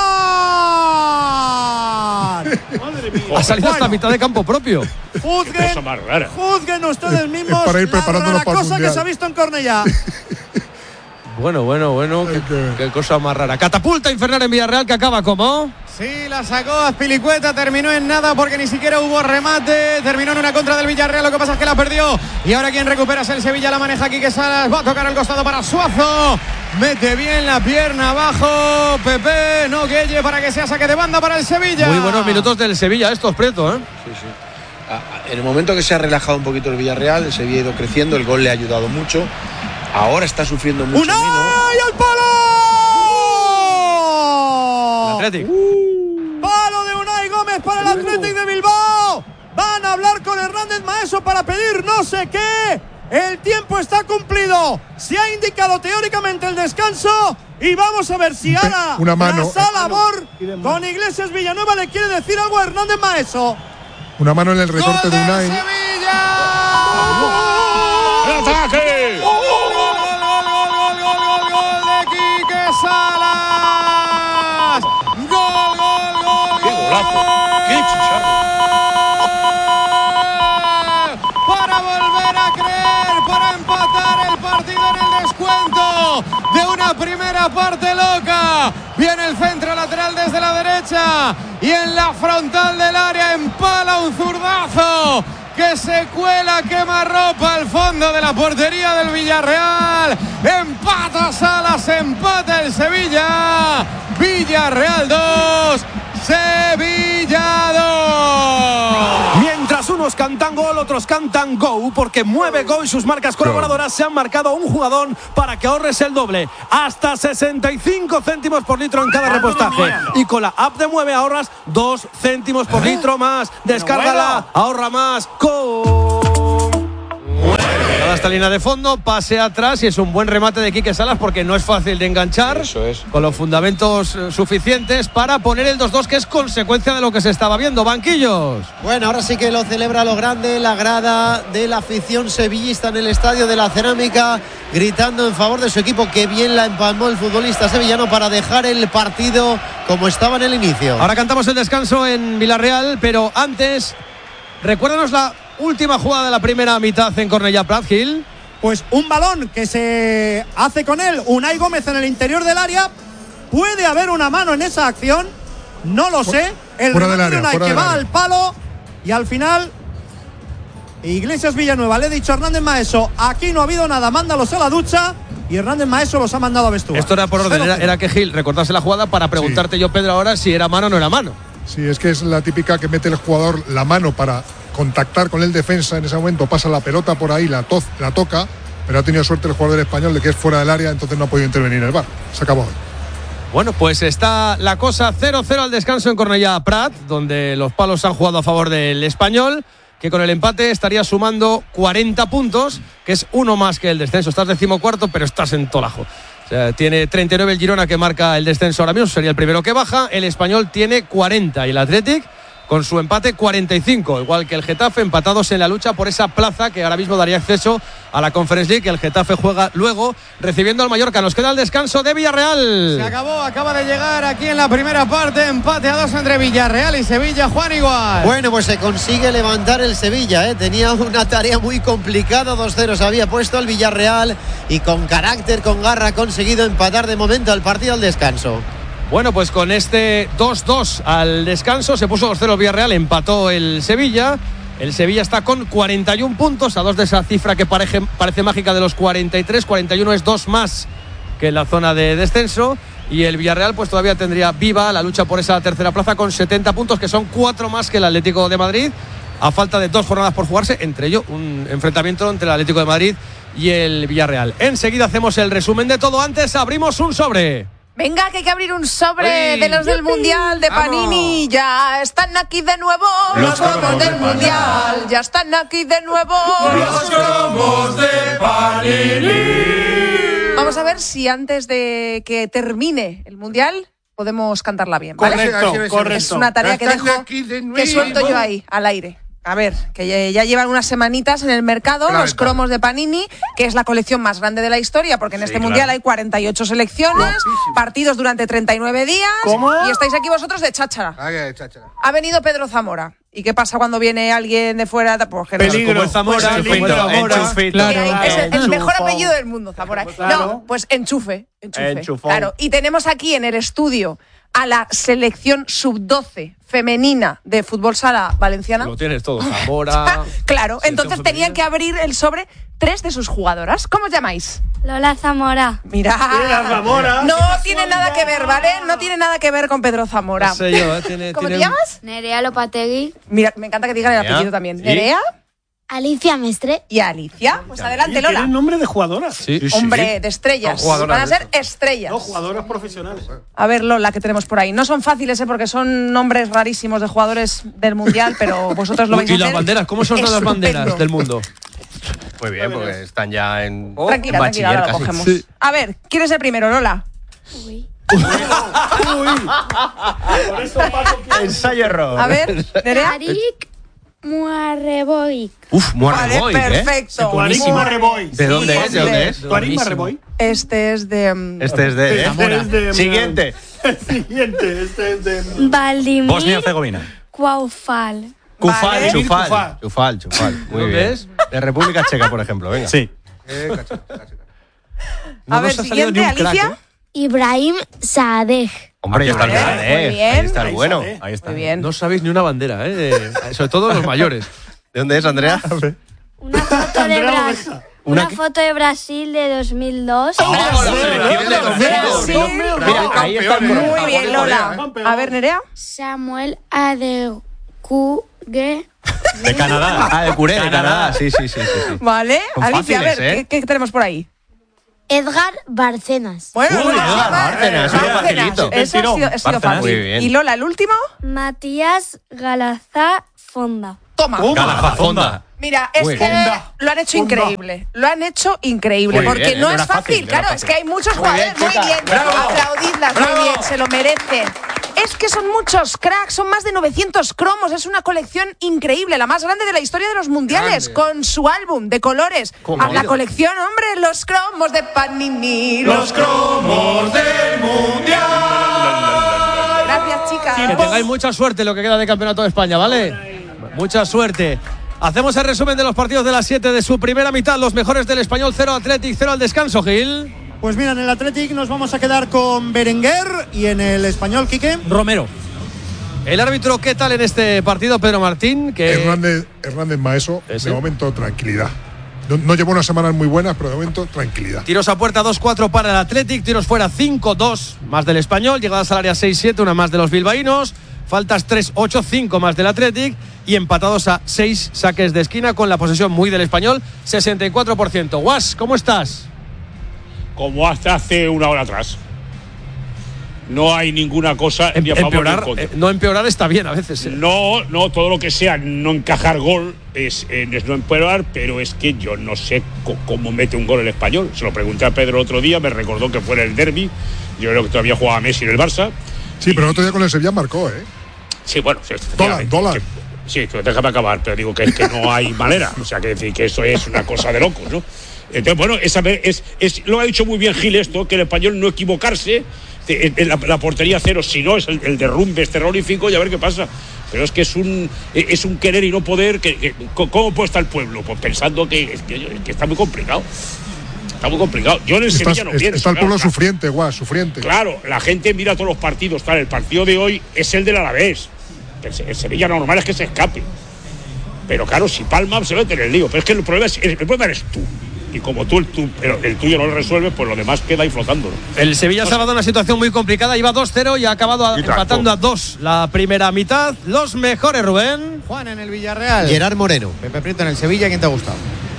¡Vivian! Madre mía. Ha salido bueno. hasta mitad de campo propio. Juzguen, juzguen ustedes mismos para ir la rara para cosa que se ha visto en Cornellá. Bueno, bueno, bueno, qué, qué cosa más rara. Catapulta infernal en Villarreal, que acaba como... Sí, la sacó Azpilicueta, terminó en nada porque ni siquiera hubo remate, terminó en una contra del Villarreal, lo que pasa es que la perdió. Y ahora quien recupera es el Sevilla, la maneja Quique Salas, va a tocar al costado para Suazo, mete bien la pierna abajo, Pepe, no Gueye, para que sea saque de banda para el Sevilla. Muy buenos minutos del Sevilla, estos Prieto, ¿eh? Sí, sí. En el momento que se ha relajado un poquito el Villarreal, el Sevilla ha ido creciendo, el gol le ha ayudado mucho. Ahora está sufriendo mucho ¡Unai menos. al palo! El Athletic. Uh, palo de Unai Gómez para el Athletic de Bilbao. Van a hablar con Hernández Maeso para pedir no sé qué. El tiempo está cumplido. Se ha indicado teóricamente el descanso. Y vamos a ver si ahora una mano Salabor con Iglesias Villanueva le quiere decir algo a Hernández Maeso. Una mano en el recorte de Unai. ¡Sevilla! ¡El ataque! ¡Gol, gol, gol, gol, gol, gol, gol de Quique Salas! ¡Gol, gol, gol! ¡Qué golazo! ¡Qué chicharro! Para volver a creer, para empatar el partido en el descuento de una la primera parte loca. Viene el centro lateral desde la derecha y en la frontal del área empala un zurdazo que se cuela, quemarropa al fondo de la portería del Villarreal. Empata Salas, empata el Sevilla. Villarreal dos, Sevilla dos. Mientras unos cantan gol, otros cantan go, porque mueve Go y sus marcas colaboradoras se han marcado un jugador para que ahorres el doble. Hasta sesenta y cinco céntimos por litro en cada repostaje. Y con la app de Mueve ahorras dos céntimos por litro más. Descárgala, ahorra más. Go. Toda esta línea de fondo, pase atrás y es un buen remate de Quique Salas porque no es fácil de enganchar. Eso es. Con los fundamentos eh, suficientes para poner el dos dos, que es consecuencia de lo que se estaba viendo. Banquillos. Bueno, ahora sí que lo celebra lo grande, la grada de la afición sevillista en el Estadio de la Cerámica, gritando en favor de su equipo. Que bien la empalmó el futbolista sevillano para dejar el partido como estaba en el inicio. Ahora cantamos el descanso en Villarreal, pero antes, recuérdanos la última jugada de la primera mitad en Cornellà Prat, Gil. Pues un balón que se hace con él Unai Gómez en el interior del área. ¿Puede haber una mano en esa acción? No lo sé. El fuera del área, Unai fuera que del va área. al palo y al final Iglesias Villanueva le ha dicho a Hernández Maeso: aquí no ha habido nada, mándalos a la ducha. Y Hernández Maeso los ha mandado a vestuario. Esto era por orden, era, era que Gil recordase la jugada para preguntarte sí. yo, Pedro, ahora si era mano o no era mano. Sí, es que es la típica que mete el jugador la mano para contactar con el defensa. En ese momento pasa la pelota por ahí, la, to la toca, pero ha tenido suerte el jugador español de que es fuera del área, entonces no ha podido intervenir el V A R. Se acabó. Bueno, pues está la cosa cero cero al descanso en Cornellà Prat, donde los palos han jugado a favor del Español, que con el empate estaría sumando cuarenta puntos, que es uno más que el descenso. Estás decimocuarto, pero estás en Tolajo. O sea, tiene treinta y nueve el Girona, que marca el descenso ahora mismo, sería el primero que baja. El Español tiene cuarenta y el Athletic, con su empate, cuarenta y cinco, igual que el Getafe, empatados en la lucha por esa plaza que ahora mismo daría acceso a la Conference League. El Getafe juega luego recibiendo al Mallorca. Nos queda el descanso de Villarreal. Se acabó, acaba de llegar aquí en la primera parte, empate a dos entre Villarreal y Sevilla. Juan, igual. Bueno, pues se consigue levantar el Sevilla, ¿eh? Tenía una tarea muy complicada, dos cero se había puesto el Villarreal y con carácter, con garra, ha conseguido empatar de momento el partido al descanso. Bueno, pues con este dos dos al descanso se puso dos cero el Villarreal, empató el Sevilla. El Sevilla está con cuarenta y uno puntos, a dos de esa cifra que parece, parece mágica de los cuarenta y tres. cuarenta y uno es dos más que en la zona de descenso. Y el Villarreal pues todavía tendría viva la lucha por esa tercera plaza con setenta puntos, que son cuatro más que el Atlético de Madrid, a falta de dos jornadas por jugarse, entre ellos un enfrentamiento entre el Atlético de Madrid y el Villarreal. Enseguida hacemos el resumen de todo. Antes abrimos un sobre. Venga, que hay que abrir un sobre ¡Ey! De los del Mundial de Panini. ¡Vamos! Ya están aquí de nuevo los, los cromos del Mundial. Ya están aquí de nuevo los cromos de Panini. Vamos a ver si antes de que termine el Mundial podemos cantarla bien, ¿vale? Correcto, correcto. Es una tarea que dejo, que suelto yo ahí, al aire. A ver, que ya llevan unas semanitas en el mercado, claro, los cromos de Panini, que es la colección más grande de la historia, porque en sí, este claro. Mundial hay cuarenta y ocho selecciones, Guapísimo. partidos durante treinta y nueve días. ¿Cómo? Y estáis aquí vosotros de cháchara. Ah, de cháchara. Ha venido Pedro Zamora. ¿Y qué pasa cuando viene alguien de fuera? Pues que peligro, como el Zamora, pues, peligro, Zamora. Enchufito. Claro. Es el, el mejor apellido del mundo, Zamora. Claro. No, pues enchufe. Enchufe. Enchufón. Claro. Y tenemos aquí en el estudio a la selección sub doce femenina de fútbol sala valenciana. Lo tienes todo, Zamora. Claro, entonces tenían que abrir el sobre tres de sus jugadoras. ¿Cómo os llamáis? Lola Zamora. Mira, Lola Zamora. No tiene nada que ver, ¿vale? No tiene nada que ver con Pedro Zamora. No sé yo, ¿eh? tiene, ¿Cómo tiene te llamas? Nerea Lopategui. Mira, me encanta que digan el apellido también. ¿Sí? Nerea. Alicia Mestre. ¿Y Alicia? Pues adelante, Lola. Tienen nombre de jugadoras. Sí, sí, Hombre, sí. de estrellas. No, Van a ser estrellas. No, jugadoras profesionales. A ver, Lola, que tenemos por ahí. No son fáciles, ¿eh? Porque son nombres rarísimos de jugadores del Mundial, pero vosotros lo vais a hacer. ¿Y las banderas? ¿Cómo son las banderas del mundo? Muy bien, porque están ya en, oh, tranquila, en tranquila, ahora lo casi. cogemos. Sí. A ver, ¿quién es el primero, Lola? Uy. Por eso Paco quiere... Ensayo error. A ver, Nerea. Arik Muarreboic. Uf, Muarreboic, vale, perfecto. ¿eh? Tuarín Marreboy. ¿De dónde sí, es? ¿De dónde es? Tuarín Marreboy. Este es de... Um... Este es de... Este es de Siguiente. Siguiente, este es de... Valdimir. Bosnia-Herzegovina. Cuaufal. Cufal, Vale. Chufal. Chufal, Chufal. Muy ¿Dónde bien. es? De República Checa, por ejemplo. Venga. Sí. Eh, cacho, cacho. No a ver, siguiente, Alicia. Crack, ¿eh? Ibrahim Saadeh. Hombre, ahí está el bueno. Muy bien. Ahí está el bueno. Ahí está. Muy bien. No sabéis ni una bandera, ¿eh? Sobre todo los mayores. ¿De dónde es, Andrea? Una foto de Brasil. Una, Una foto de Brasil de dos mil dos. Oh, Mira, ahí está. Muy bien, Lola. A ver, Nerea. Samuel Adekuge. De Canadá. Ah, de Curé, de Canadá. Sí, sí, sí, sí, sí. Vale. Son Alicia, fáciles, a ver, ¿eh? ¿qué, ¿qué tenemos por ahí? Edgar Bárcenas. Bueno, Uy, bueno, Edgar Bárcenas, Bárcenas. un facilito. Eso ha sido, ha sido Bárcenas, fácil. muy bien. ¿Y Lola, el último? Matías Galazá Fonda. Toma. Galazafonda. Mira, es Muy que bien. lo han hecho Fonda. increíble. Lo han hecho increíble. Muy porque bien, no no es era fácil. fácil, no era claro, es fácil. que hay muchos Muy bien, jugadores. Muy chica. bien. Bravo. Aplaudidlas, Bravo. muy bien. Se lo merecen. Es que son muchos cracks, son más de novecientos cromos. Es una colección increíble, la más grande de la historia de los mundiales, grande. Con su álbum de colores. A la colección, hombre, los cromos de Panini. Los cromos del mundial. Gracias, chicas. Que tengáis mucha suerte en lo que queda de Campeonato de España, ¿vale? Mucha suerte. Hacemos el resumen de los partidos de las siete de su primera mitad. Los mejores del Español, cero Athletic, cero al descanso, Gil. Pues mira, en el Athletic nos vamos a quedar con Berenguer y en el Español, Quique. Romero. El árbitro, ¿qué tal en este partido, Pedro Martín? Que... Hernández, Hernández Maeso, ¿Ese? de momento tranquilidad. No, no llevo unas semanas muy buenas, pero de momento tranquilidad. Tiros a puerta dos cuatro para el Athletic, tiros fuera cinco dos más del Español, llegadas al área seis siete, una más de los bilbaínos, faltas tres ocho cinco más del Athletic y empatados a seis saques de esquina con la posesión muy del Español, sesenta y cuatro por ciento. Guas, ¿cómo estás? Como hasta hace una hora atrás. No hay ninguna cosa Em, ni a favor empeorar, ni en contra. eh, no empeorar está bien a veces. Eh. No, no, todo lo que sea no encajar gol es, eh, es no empeorar, pero es que yo no sé co- cómo mete un gol el Español. Se lo pregunté a Pedro el otro día, me recordó que fue en el derbi. Yo creo que todavía jugaba Messi en el Barça. Sí, pero el otro día con el Sevilla marcó, ¿eh? Sí, bueno, sí, Dolan, Dolan. Sí, pero déjame acabar, pero digo que es que no hay manera. O sea, que decir que eso es una cosa de locos, ¿no? Entonces, bueno, esa es, es, lo ha dicho muy bien Gil esto, que el Español no equivocarse, en, en la, la portería cero, si no es el, el derrumbe es terrorífico y a ver qué pasa. Pero es que es un es un querer y no poder. Que, que, ¿Cómo puede estar el pueblo? Pues pensando que, que, que está muy complicado. Está muy complicado. Yo en el Estás, Sevilla no pienso. Está el pueblo claro, sufriente, guau, sufriente. Claro, la gente mira todos los partidos. Tal, el partido de hoy es el del Alavés. El, el Sevilla normal es que se escape. Pero claro, si palma se mete en el lío. Pero es que el problema, es, el problema eres tú. Y como tú el, tú, el, el tuyo no lo resuelves, pues lo demás queda ahí flotando, ¿no? El Sevilla se ha dado una situación muy complicada, iba dos cero y ha acabado a, empatando a dos la primera mitad. Los mejores, Rubén. Juan en el Villarreal. Gerard Moreno. Pepe Prieto en el Sevilla, ¿quién te ha gustado?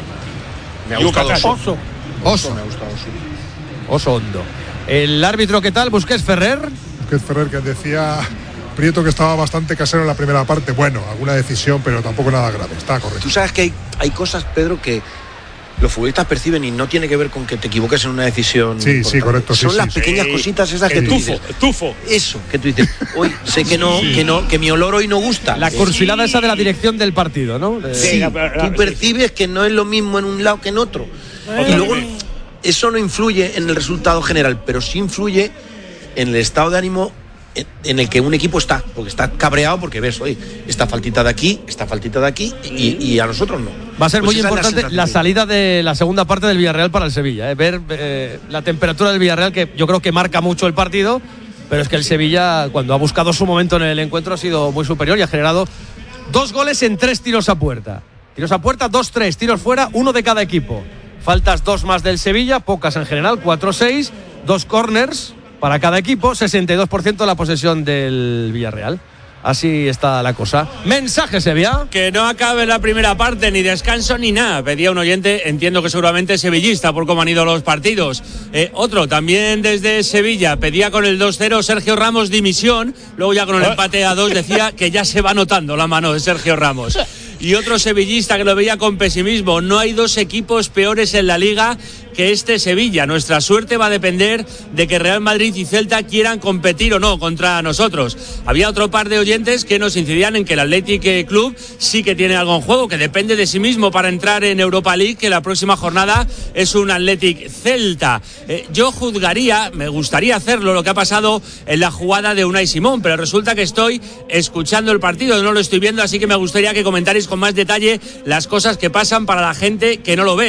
Me ha gustado Oso. Oso. Oso me ha gustado, sí. Oso Hondo. El árbitro, ¿qué tal? Busquets Ferrer. Busquets Ferrer, que decía Prieto que estaba bastante casero en la primera parte. Bueno, alguna decisión, pero tampoco nada grave. Está correcto. Tú sabes que hay, hay cosas, Pedro, que los futbolistas perciben y no tiene que ver con que te equivoques en una decisión. Sí, importante. sí, correcto. Sí, Son sí, las sí. pequeñas cositas esas que el tú tufo, dices. el tufo. Eso, que tú dices, hoy sé que no, que no, que mi olor hoy no gusta. La cursilada esa de la dirección del partido, ¿no? De... Sí, la, la, tú percibes que no es lo mismo en un lado que en otro. Y luego eso no influye en el resultado general, pero sí influye en el estado de ánimo en el que un equipo está, porque está cabreado porque ves, oye, esta faltita de aquí, esta faltita de aquí y, y a nosotros no. Va a ser Pues muy esa es importante la la, sensación. salida de la segunda parte del Villarreal para el Sevilla, ¿eh? Ver eh, la temperatura del Villarreal, que yo creo que marca mucho el partido, pero es que el Sevilla, cuando ha buscado su momento en el encuentro, ha sido muy superior y ha generado dos goles en tres tiros a puerta. Tiros a puerta, dos tres, tiros fuera, uno de cada equipo. Faltas dos más del Sevilla, pocas en general, cuatro seis, dos corners para cada equipo, sesenta y dos por ciento la posesión del Villarreal. Así está la cosa. Mensaje, Sevilla. Que no acabe la primera parte, ni descanso ni nada. Pedía un oyente, entiendo que seguramente sevillista por cómo han ido los partidos. Eh, otro, también desde Sevilla, pedía con el dos cero Sergio Ramos dimisión. Luego ya con el empate a dos decía que ya se va notando la mano de Sergio Ramos. Y otro sevillista que lo veía con pesimismo. No hay dos equipos peores en la Liga que este Sevilla. Nuestra suerte va a depender de que Real Madrid y Celta quieran competir o no contra nosotros. Había otro par de oyentes que nos incidían en que el Athletic Club sí que tiene algo en juego, que depende de sí mismo para entrar en Europa League, que la próxima jornada es un Athletic Celta. Eh, yo juzgaría, me gustaría hacerlo, lo que ha pasado en la jugada de Unai Simón, pero resulta que estoy escuchando el partido, no lo estoy viendo, así que me gustaría que comentarais con más detalle las cosas que pasan para la gente que no lo ve.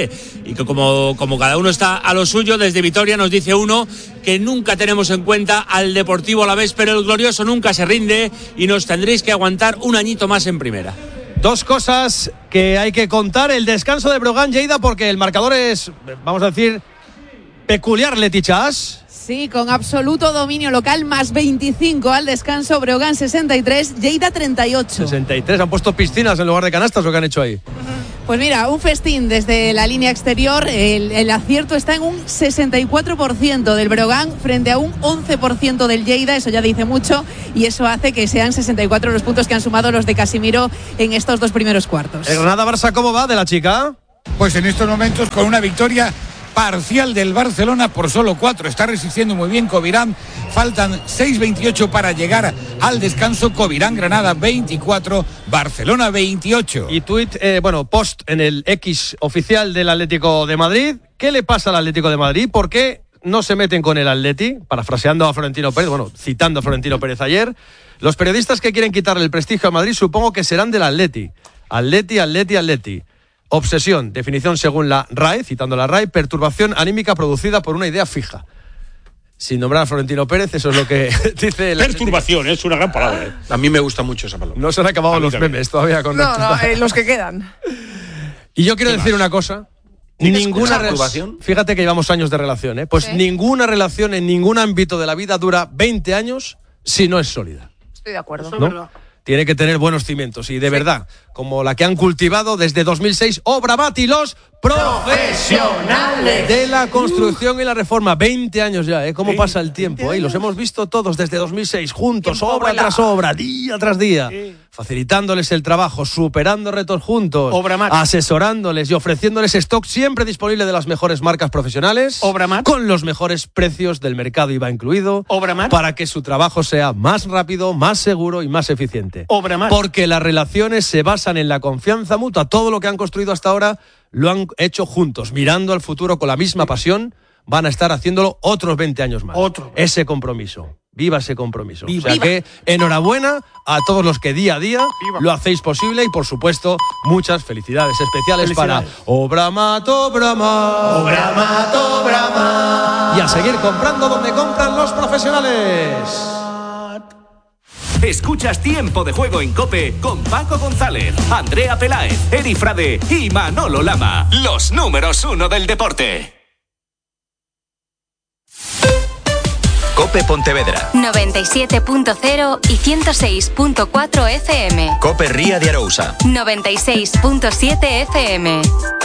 y que como, como cada uno está a lo suyo, desde Vitoria nos dice uno que nunca tenemos en cuenta al Deportivo Alavés, pero el glorioso nunca se rinde y nos tendréis que aguantar un añito más en primera. Dos cosas que hay que contar. El descanso de Brogan, Lleida, porque el marcador es, vamos a decir, peculiar, Leti Chas. Sí, con absoluto dominio local, más veinticinco al descanso. Brogan sesenta y tres, Lleida treinta y ocho. sesenta y tres, han puesto piscinas en lugar de canastas, ¿o qué han hecho ahí? Pues mira, un festín desde la línea exterior. El, el acierto está en un sesenta y cuatro por ciento del Brogan frente a un once por ciento del Lleida. Eso ya dice mucho y eso hace que sean sesenta y cuatro los puntos que han sumado los de Casimiro en estos dos primeros cuartos. ¿El Granada-Barça cómo va de la chica? Pues en estos momentos con una victoria parcial del Barcelona por solo cuatro. Está resistiendo muy bien Covirán. Faltan seis veintiocho para llegar al descanso. Covirán, Granada veinticuatro, Barcelona veintiocho. Y tuit, eh, bueno, post en el X oficial del Atlético de Madrid. ¿Qué le pasa al Atlético de Madrid? ¿Por qué no se meten con el Atleti? Parafraseando a Florentino Pérez, bueno, citando a Florentino Pérez ayer. Los periodistas que quieren quitarle el prestigio a Madrid supongo que serán del Atleti. Atleti, Atleti, Atleti. Obsesión, definición según la R A E, citando la R A E, perturbación anímica producida por una idea fija. Sin nombrar a Florentino Pérez, eso es lo que dice... La perturbación, es una gran palabra. ¿eh? A mí me gusta mucho esa palabra. No se han acabado los también. memes todavía con... No, no, eh, los que quedan. Y yo quiero decir más? una cosa. Ninguna relación. Fíjate que llevamos años de relación, ¿eh? Pues ¿sí? Ninguna relación en ningún ámbito de la vida dura veinte años si no es sólida. Estoy de acuerdo. ¿No? Tiene que tener buenos cimientos y de sí. verdad, como la que han cultivado desde dos mil seis Obramat y los profesionales de la construcción y la reforma. veinte años ya, ¿eh? ¿Cómo sí. pasa el tiempo? ¿eh? Los hemos visto todos desde dos mil seis, juntos, obra vuela. tras obra, día tras día, sí. facilitándoles el trabajo, superando retos juntos, Obramat. asesorándoles y ofreciéndoles stock siempre disponible de las mejores marcas profesionales, Obramat. con los mejores precios del mercado I V A incluido, Obramat. para que su trabajo sea más rápido, más seguro y más eficiente. Obramat. Porque las relaciones se basan en la confianza mutua. Todo lo que han construido hasta ahora lo han hecho juntos, mirando al futuro con la misma pasión. Van a estar haciéndolo otros veinte años más. Otro. Ese compromiso. Viva ese compromiso. Viva. O sea Viva. que enhorabuena a todos los que día a día Viva. lo hacéis posible y por supuesto muchas felicidades especiales felicidades. para Obramat, Obramat, Obramat, Obramat. Y a seguir comprando donde compran los profesionales. Escuchas Tiempo de Juego en COPE con Paco González, Andrea Peláez, Eri Frade y Manolo Lama. Los números uno del deporte. COPE Pontevedra noventa y siete punto cero y ciento seis punto cuatro F M. COPE Ría de Arousa noventa y seis punto siete F M.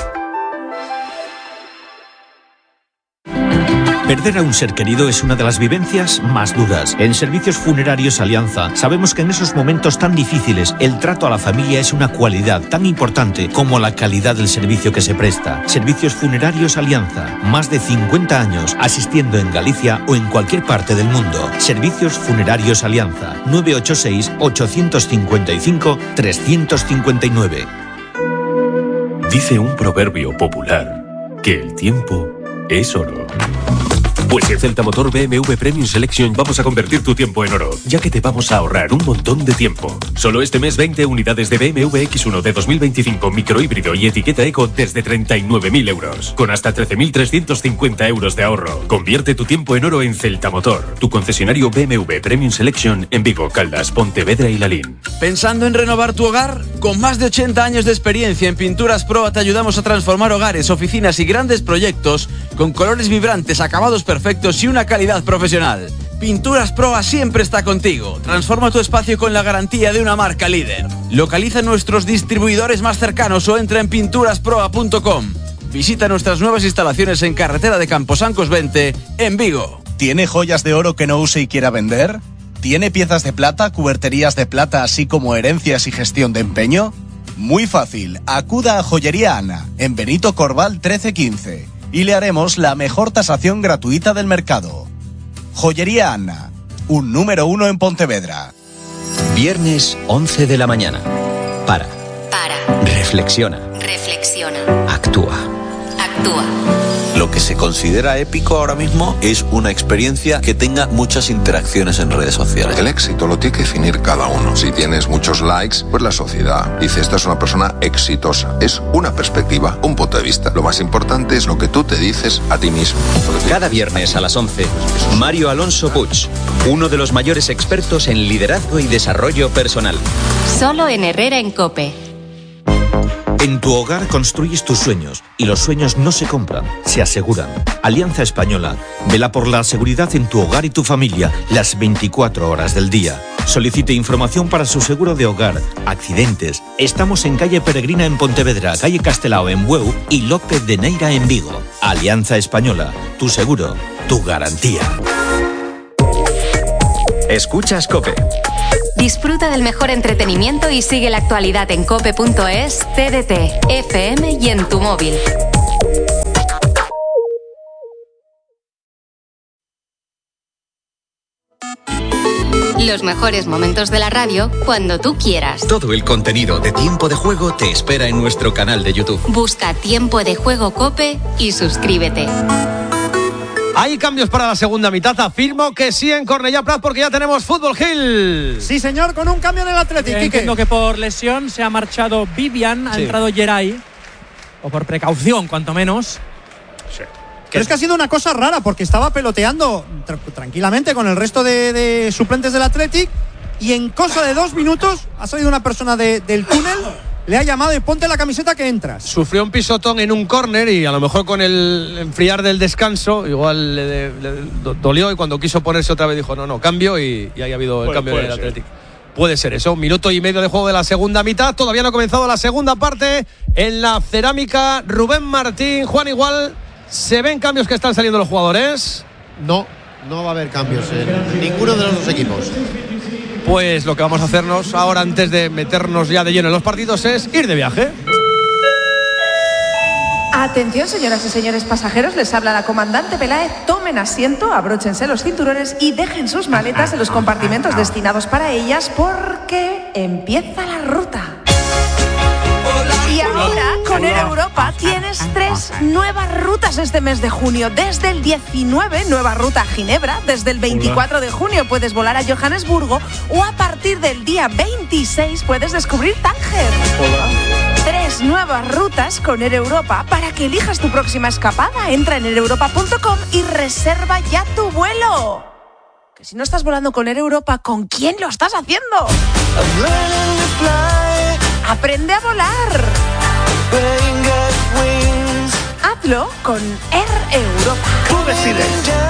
Perder a un ser querido es una de las vivencias más duras. En Servicios Funerarios Alianza sabemos que en esos momentos tan difíciles el trato a la familia es una cualidad tan importante como la calidad del servicio que se presta. Servicios Funerarios Alianza, más de cincuenta años asistiendo en Galicia o en cualquier parte del mundo. Servicios Funerarios Alianza, nueve ocho seis, ocho cinco cinco, tres cinco nueve. Dice un proverbio popular que el tiempo es oro. Pues en Celta Motor B M W Premium Selection vamos a convertir tu tiempo en oro, ya que te vamos a ahorrar un montón de tiempo. Solo este mes veinte unidades de B M W X uno de dos mil veinticinco microhíbrido y etiqueta eco desde treinta y nueve mil euros, con hasta trece mil trescientos cincuenta euros de ahorro. Convierte tu tiempo en oro en Celta Motor, tu concesionario B M W Premium Selection en Vigo, Caldas, Pontevedra y Lalín. ¿Pensando en renovar tu hogar? Con más de ochenta años de experiencia en Pinturas Proa te ayudamos a transformar hogares, oficinas y grandes proyectos con colores vibrantes, acabados perfectos y una calidad profesional. Pinturas Proa siempre está contigo. Transforma tu espacio con la garantía de una marca líder. Localiza nuestros distribuidores más cercanos o entra en pinturas proa punto com. Visita nuestras nuevas instalaciones en carretera de Camposancos veinte, en Vigo. ¿Tiene joyas de oro que no use y quiera vender? ¿Tiene piezas de plata, cuberterías de plata, así como herencias y gestión de empeño? Muy fácil. Acuda a Joyería Ana, en Benito Corval trece quince. Y le haremos la mejor tasación gratuita del mercado. Joyería Anna, un número uno en Pontevedra. Viernes once de la mañana. Para. Para. Reflexiona. Reflexiona. Actúa. Actúa. Lo que que se considera épico ahora mismo es una experiencia que tenga muchas interacciones en redes sociales. El éxito lo tiene que definir cada uno. Si tienes muchos likes, pues la sociedad dice esta es una persona exitosa. Es una perspectiva, un punto de vista. Lo más importante es lo que tú te dices a ti mismo. Cada viernes a las once, Mario Alonso Puig, uno de los mayores expertos en liderazgo y desarrollo personal. Solo en Herrera en COPE. En tu hogar construyes tus sueños y los sueños no se compran, se aseguran. Alianza Española vela por la seguridad en tu hogar y tu familia las veinticuatro horas del día. Solicite información para su seguro de hogar, accidentes. Estamos en calle Peregrina en Pontevedra, calle Castelao en Bueu y López de Neira en Vigo. Alianza Española, tu seguro, tu garantía. Escuchas COPE. Disfruta del mejor entretenimiento y sigue la actualidad en cope punto es, T D T, F M y en tu móvil. Los mejores momentos de la radio cuando tú quieras. Todo el contenido de Tiempo de Juego te espera en nuestro canal de YouTube. Busca Tiempo de Juego COPE y suscríbete. Hay cambios para la segunda mitad. Afirmo que sí en Cornellá Prat porque ya tenemos Fútbol Hill. Sí, señor, con un cambio en el Athletic. Entiendo que por lesión se ha marchado Vivian, ha sí. entrado Geray. O por precaución, cuanto menos. Sí. Pero es que ha sido una cosa rara porque estaba peloteando tra- tranquilamente con el resto de, de suplentes del Athletic y en cosa de dos minutos ha salido una persona de, del túnel, le ha llamado y ponte la camiseta que entras. Sufrió un pisotón en un córner y a lo mejor con el enfriar del descanso igual le, le, le dolió y cuando quiso ponerse otra vez dijo no, no, cambio y, y ahí ha habido el Puede- cambio puede del ser. Athletic. Puede ser eso, un minuto y medio de juego de la segunda mitad, todavía no ha comenzado la segunda parte en la Cerámica. Rubén Martín, Juan, igual se ven cambios que están saliendo los jugadores. No, no va a haber cambios en ninguno de los dos equipos. Pues lo que vamos a hacernos ahora antes de meternos ya de lleno en los partidos es ir de viaje. Atención, señoras y señores pasajeros, les habla la comandante Peláez. Tomen asiento, abróchense los cinturones y dejen sus maletas en los compartimentos destinados para ellas porque empieza la ruta. Y ahora, con Air Europa, tienes tres nuevas rutas este mes de junio. Desde el diecinueve, nueva ruta a Ginebra. Desde el veinticuatro de junio puedes volar a Johannesburgo. O a partir del día veintiséis puedes descubrir Tánger. Tres nuevas rutas con Air Europa para que elijas tu próxima escapada. Entra en air europa punto com y reserva ya tu vuelo. Que si no estás volando con Air Europa, ¿con quién lo estás haciendo? Aprende a volar. Hazlo con Air Europa. Tú decides.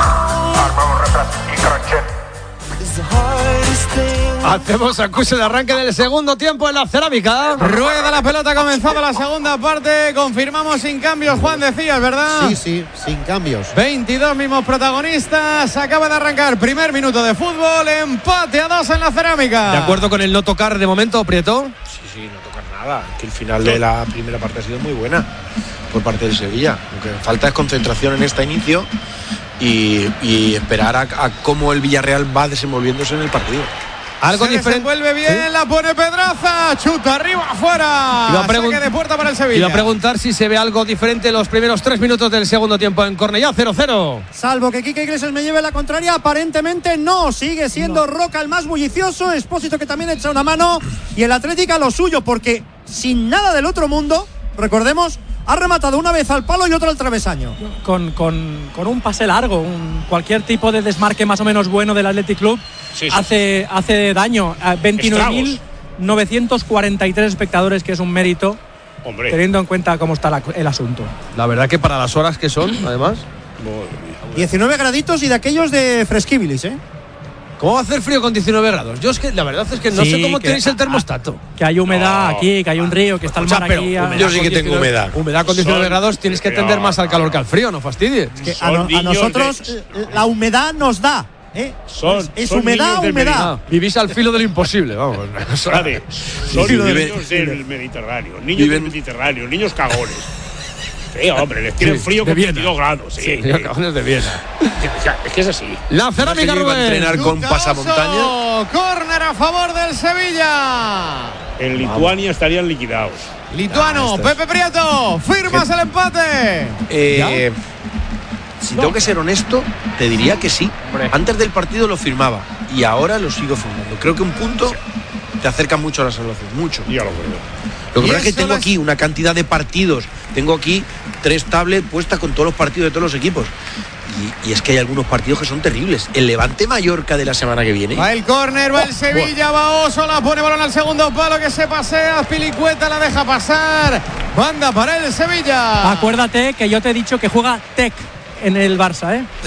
Hacemos acuse de arranque del segundo tiempo en la Cerámica. Rueda la pelota, ha comenzado la segunda parte. Confirmamos sin cambios, Juan, decías, ¿verdad? Sí, sí, sin cambios. veintidós mismos protagonistas. Acaba de arrancar primer minuto de fútbol. Empate a dos en la Cerámica. ¿De acuerdo con el no tocar de momento, Prieto? Sí, sí, no tocar nada. Que el final de la primera parte ha sido muy buena por parte del Sevilla. Lo que falta es concentración en este inicio y, y esperar a, a cómo el Villarreal va desenvolviéndose en el partido. Algo diferente. Vuelve bien, ¿sí? La pone Pedraza, chuta arriba, afuera. Iba a, pregun- Saque de puerta para el Sevilla. iba a preguntar si se ve algo diferente en los primeros tres minutos del segundo tiempo en Cornellá, cero cero. Salvo que Quique Iglesias me lleve la contraria, aparentemente no. Sigue siendo no. Roca el más bullicioso, Expósito que también echa una mano y el Atlético a lo suyo, porque sin nada del otro mundo, recordemos, ha rematado una vez al palo y otra al travesaño. Con, con, con un pase largo, un, cualquier tipo de desmarque más o menos bueno del Athletic Club sí, sí. Hace, hace daño. A veintinueve mil novecientos cuarenta y tres espectadores, que es un mérito, hombre, teniendo en cuenta cómo está la, el asunto. La verdad que para las horas que son, además. diecinueve graditos y de aquellos de fresquibilis, ¿eh? ¿Cómo va a hacer frío con diecinueve grados? Yo es que la verdad es que no sí, sé cómo que, tenéis el termostato. Que hay humedad no. aquí, que hay un río, que está el mar o sea, aquí. A, yo sí que tengo humedad. Humedad con diecinueve grados tienes que tender más al calor que al frío, no fastidies. Es que a, no, a nosotros de... la humedad nos da. ¿eh? Son, es son humedad, humedad. Ah, vivís al filo del imposible, vamos. Vale. Son niños del Mediterráneo, niños Viven... del Mediterráneo, niños cagones. Sí, hombre, les tienen sí, frío con veintidós grados. Sí, sí, sí. Cagones de Viena. Es que es así. La Cerámica no Rubén. Entrenar con pasamontaña. Córner a favor del Sevilla. En Lituania estarían liquidados. Lituano, ah, Pepe Prieto, firmas el empate. Eh, si tengo que ser honesto, te diría que sí. Antes del partido lo firmaba y ahora lo sigo firmando. Creo que un punto te acerca mucho a la salvación, mucho. Ya lo veo. Lo que pasa es que tengo aquí una cantidad de partidos, tengo aquí tres tablets puestas con todos los partidos de todos los equipos. Y, y es que hay algunos partidos que son terribles. El Levante Mallorca de la semana que viene. Va el córner, va el Sevilla, va Oso, la pone balón al segundo palo que se pasea, Pilicueta la deja pasar. Banda para el Sevilla. Acuérdate que yo te he dicho que juega Tec en el Barça, ¿eh?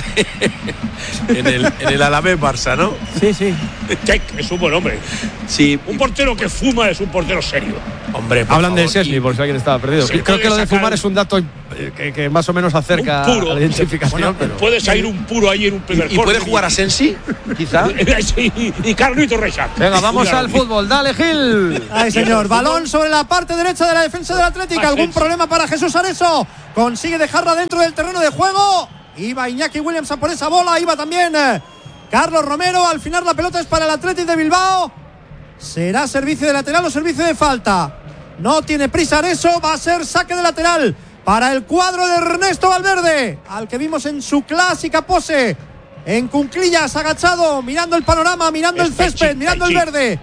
en, el, en el Alavés Barça, ¿no? Sí, sí. Tec es un buen hombre. Sí. Un portero que fuma es un portero serio. Hombre, hablan favor, de Szczęsny, por si alguien estaba perdido. Sí, creo que lo de sacar fumar es un dato que, que más o menos acerca puro, a la identificación. Bueno, pero puede salir un puro ahí en un primer ¿Y, y puede jugar a Sensi, quizá? Sí, y Carlito Reixac. Venga, vamos al fútbol. Dale, Gil. Ay, señor. Balón sobre la parte derecha de la defensa del Atlético. ¿Algún problema para Jesús Areso? Consigue dejarla dentro del terreno de juego. Iba Iñaki Williams a por esa bola. Iba también eh, Carlos Romero. Al final la pelota es para el Atlético de Bilbao. ¿Será servicio de lateral o servicio de falta? No tiene prisa Areso. Va a ser saque de lateral para el cuadro de Ernesto Valverde, al que vimos en su clásica pose en cunclillas, agachado, mirando el panorama, mirando el césped, mirando el verde.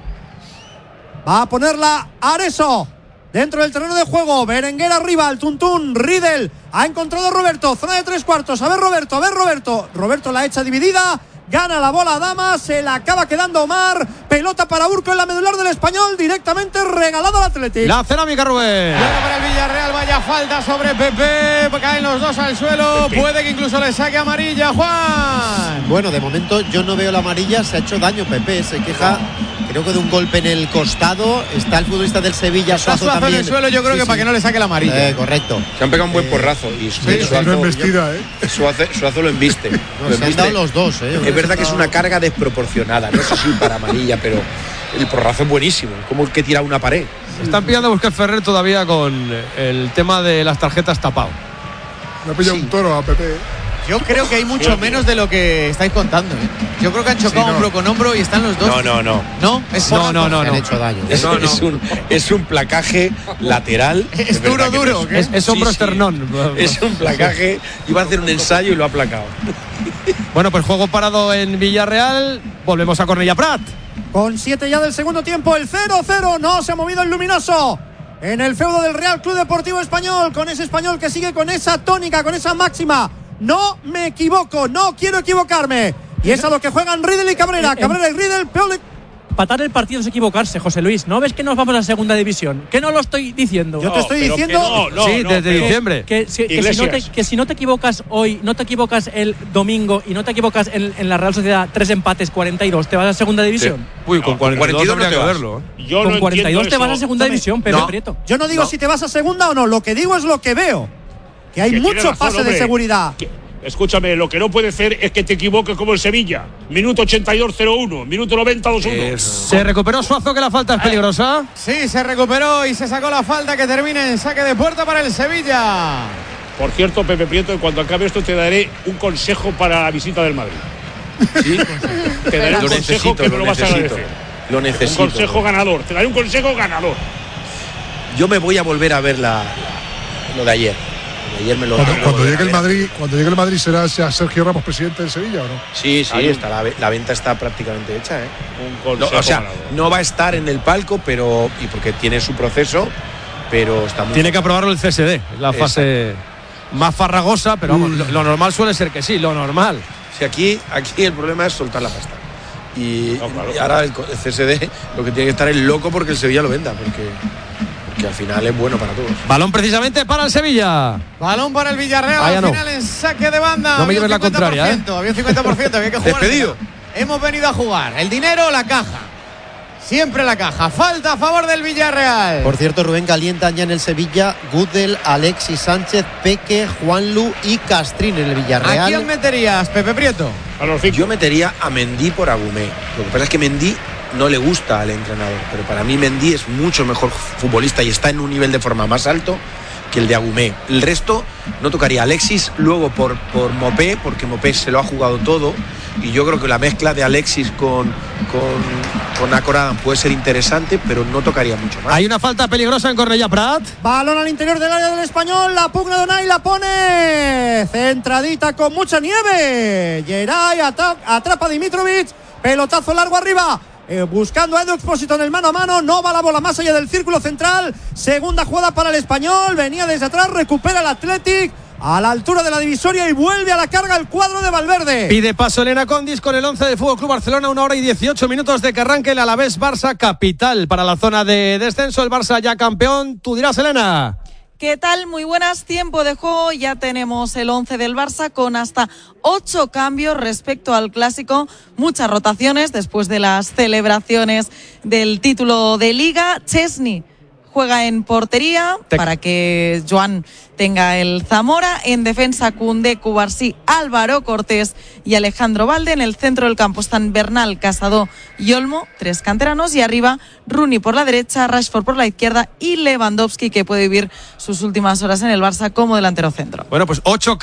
Va a ponerla Areso dentro del terreno de juego. Berenguer arriba, el tuntún, Riedel ha encontrado a Roberto, zona de tres cuartos. A ver Roberto, a ver Roberto. Roberto la echa dividida. Gana la bola Dama, se la acaba quedando Omar. Pelota para Urco en la medular del Español, directamente regalado al Atlético. La cerámica, Rubén. Bueno, para el Villarreal, vaya falta sobre Pepe. Caen los dos al suelo. Pepe. Puede que incluso le saque amarilla, Juan. Bueno, de momento yo no veo la amarilla. Se ha hecho daño Pepe, se queja. Creo que de un golpe en el costado. Está el futbolista del Sevilla, Está Suazo Suazo también. en el suelo, yo creo sí, que sí. para que no le saque la amarilla. Eh, correcto. Se han pegado un buen porrazo. Y sí, Suazo, no embestida, ¿eh? Suazo, Suazo lo embiste. No, lo se embiste. Han dado los dos, ¿eh? Es verdad que es una carga desproporcionada. No sé si para amarilla, pero el porrazo es buenísimo. Como el que tira una pared. Están pillando a buscar Ferrer todavía con el tema de las tarjetas tapado. Me ha pillado sí. un toro a Pepe. Yo creo que hay mucho sí, menos de lo que estáis contando, ¿eh? Yo creo que han chocado sí, no. hombro con hombro y están los dos. No, no, no. ¿No? Es no, no, no, no. Han hecho daño. Es, no, no. es, un, es un placaje lateral. Es, es duro, duro. Es, es hombro sí, esternón. Sí. Es un placaje. Iba a hacer un ensayo y lo ha aplacado. Bueno, pues juego parado en Villarreal. Volvemos a Cornellà Prat. Con siete ya del segundo tiempo, el cero cero. No se ha movido el luminoso en el feudo del Real Club Deportivo Español. Con ese Español que sigue con esa tónica, con esa máxima. No me equivoco, no quiero equivocarme. Y es a lo que juegan Riedel y Cabrera. Cabrera y Riedel, peor le... Empatar el partido es equivocarse, José Luis. ¿No ves que nos vamos a segunda división? Que no lo estoy diciendo. Yo te estoy no, diciendo. No, no, sí, no, desde pero, diciembre. Que, que, que, si no te, que si no te equivocas hoy, no te equivocas el domingo y no te equivocas en, en la Real Sociedad, tres empates, cuarenta y dos, ¿te vas a segunda división? Sí. Uy, con no, cuarenta y dos no te vas. Yo con no cuarenta y dos te eso. vas a segunda división, Pepe no. Prieto. Yo no digo no. si te vas a segunda o no. Lo que digo es lo que veo. Que hay que mucho razón, pase hombre. de seguridad. Que, Escúchame, lo que no puede ser es que te equivoques como el Sevilla. Minuto ochenta y dos cero uno, minuto noventa dos uno. Se recuperó Suazo, que la falta es peligrosa. Sí, se recuperó y se sacó la falta que termina en saque de puerta para el Sevilla. Por cierto, Pepe Prieto, cuando acabe esto te daré un consejo para la visita del Madrid. ¿Sí? Te daré un lo consejo necesito, que me lo, lo vas a agradecer. Lo necesito. Un consejo ganador. Te daré un consejo ganador. Yo me voy a volver a ver la, lo de ayer. Ayer me lo cuando, cuando llegue el Madrid, cuando llegue el Madrid será sea Sergio Ramos presidente de Sevilla, ¿o no? Sí, sí, está la, la venta está prácticamente hecha, ¿eh? Un no, o sea, ganador. No va a estar en el palco, pero y porque tiene su proceso, pero está muy tiene que aprobarlo el C S D, la Exacto. fase más farragosa, pero vamos, mm. lo, lo normal suele ser que sí, lo normal. Si aquí, aquí el problema es soltar la pasta. Y, no, claro, y ahora el, el C S D lo que tiene que estar es loco porque el Sevilla lo venda, porque que al final es bueno para todos. Balón precisamente para el Sevilla. Balón para el Villarreal. Ah, al no. final en saque de banda. No me lleves la contraria, ¿eh? Había un cincuenta por ciento, había que jugar. Despedido. Hemos venido a jugar. El dinero, la caja. Siempre la caja. Falta a favor del Villarreal. Por cierto, Rubén, calientan ya en el Sevilla Gudel, Alexis Sánchez, Peque, Juanlu y Castrín en el Villarreal. ¿A quién meterías, Pepe Prieto? A los Yo metería a Mendy por Agumé. Lo que pasa es que Mendy no le gusta al entrenador, pero para mí Mendy es mucho mejor futbolista y está en un nivel de forma más alto que el de Agumé. El resto no tocaría a Alexis, luego por, por Mopé, porque Mopé se lo ha jugado todo y yo creo que la mezcla de Alexis con, con, con Acorán puede ser interesante, pero no tocaría mucho más. Hay una falta peligrosa en Cornellà Prat. Balón al interior del área del Español, la pugna de Unai, la pone centradita con mucha nieve. Geray atrapa a Dimitrovic, pelotazo largo arriba. Eh, buscando a Edu Expósito en el mano a mano, no va la bola más allá del círculo central. Segunda jugada para el Español, venía desde atrás, recupera el Athletic a la altura de la divisoria y vuelve a la carga el cuadro de Valverde. Pide paso Elena Condis con el once del F C Barcelona, una hora y dieciocho minutos de que arranque el Alavés Barça capital para la zona de descenso. El Barça ya campeón, tú dirás, Elena. ¿Qué tal? Muy buenas, tiempo de juego, ya tenemos el once del Barça con hasta ocho cambios respecto al Clásico, muchas rotaciones después de las celebraciones del título de Liga. Chesney juega en portería Te... para que Joan tenga el Zamora. En defensa, Koundé, Cubarsí, Álvaro Cortés y Alejandro Valde. En el centro del campo están Bernal, Casado y Olmo, tres canteranos. Y arriba, Rooney por la derecha, Rashford por la izquierda y Lewandowski, que puede vivir sus últimas horas en el Barça como delantero centro. Bueno, pues ocho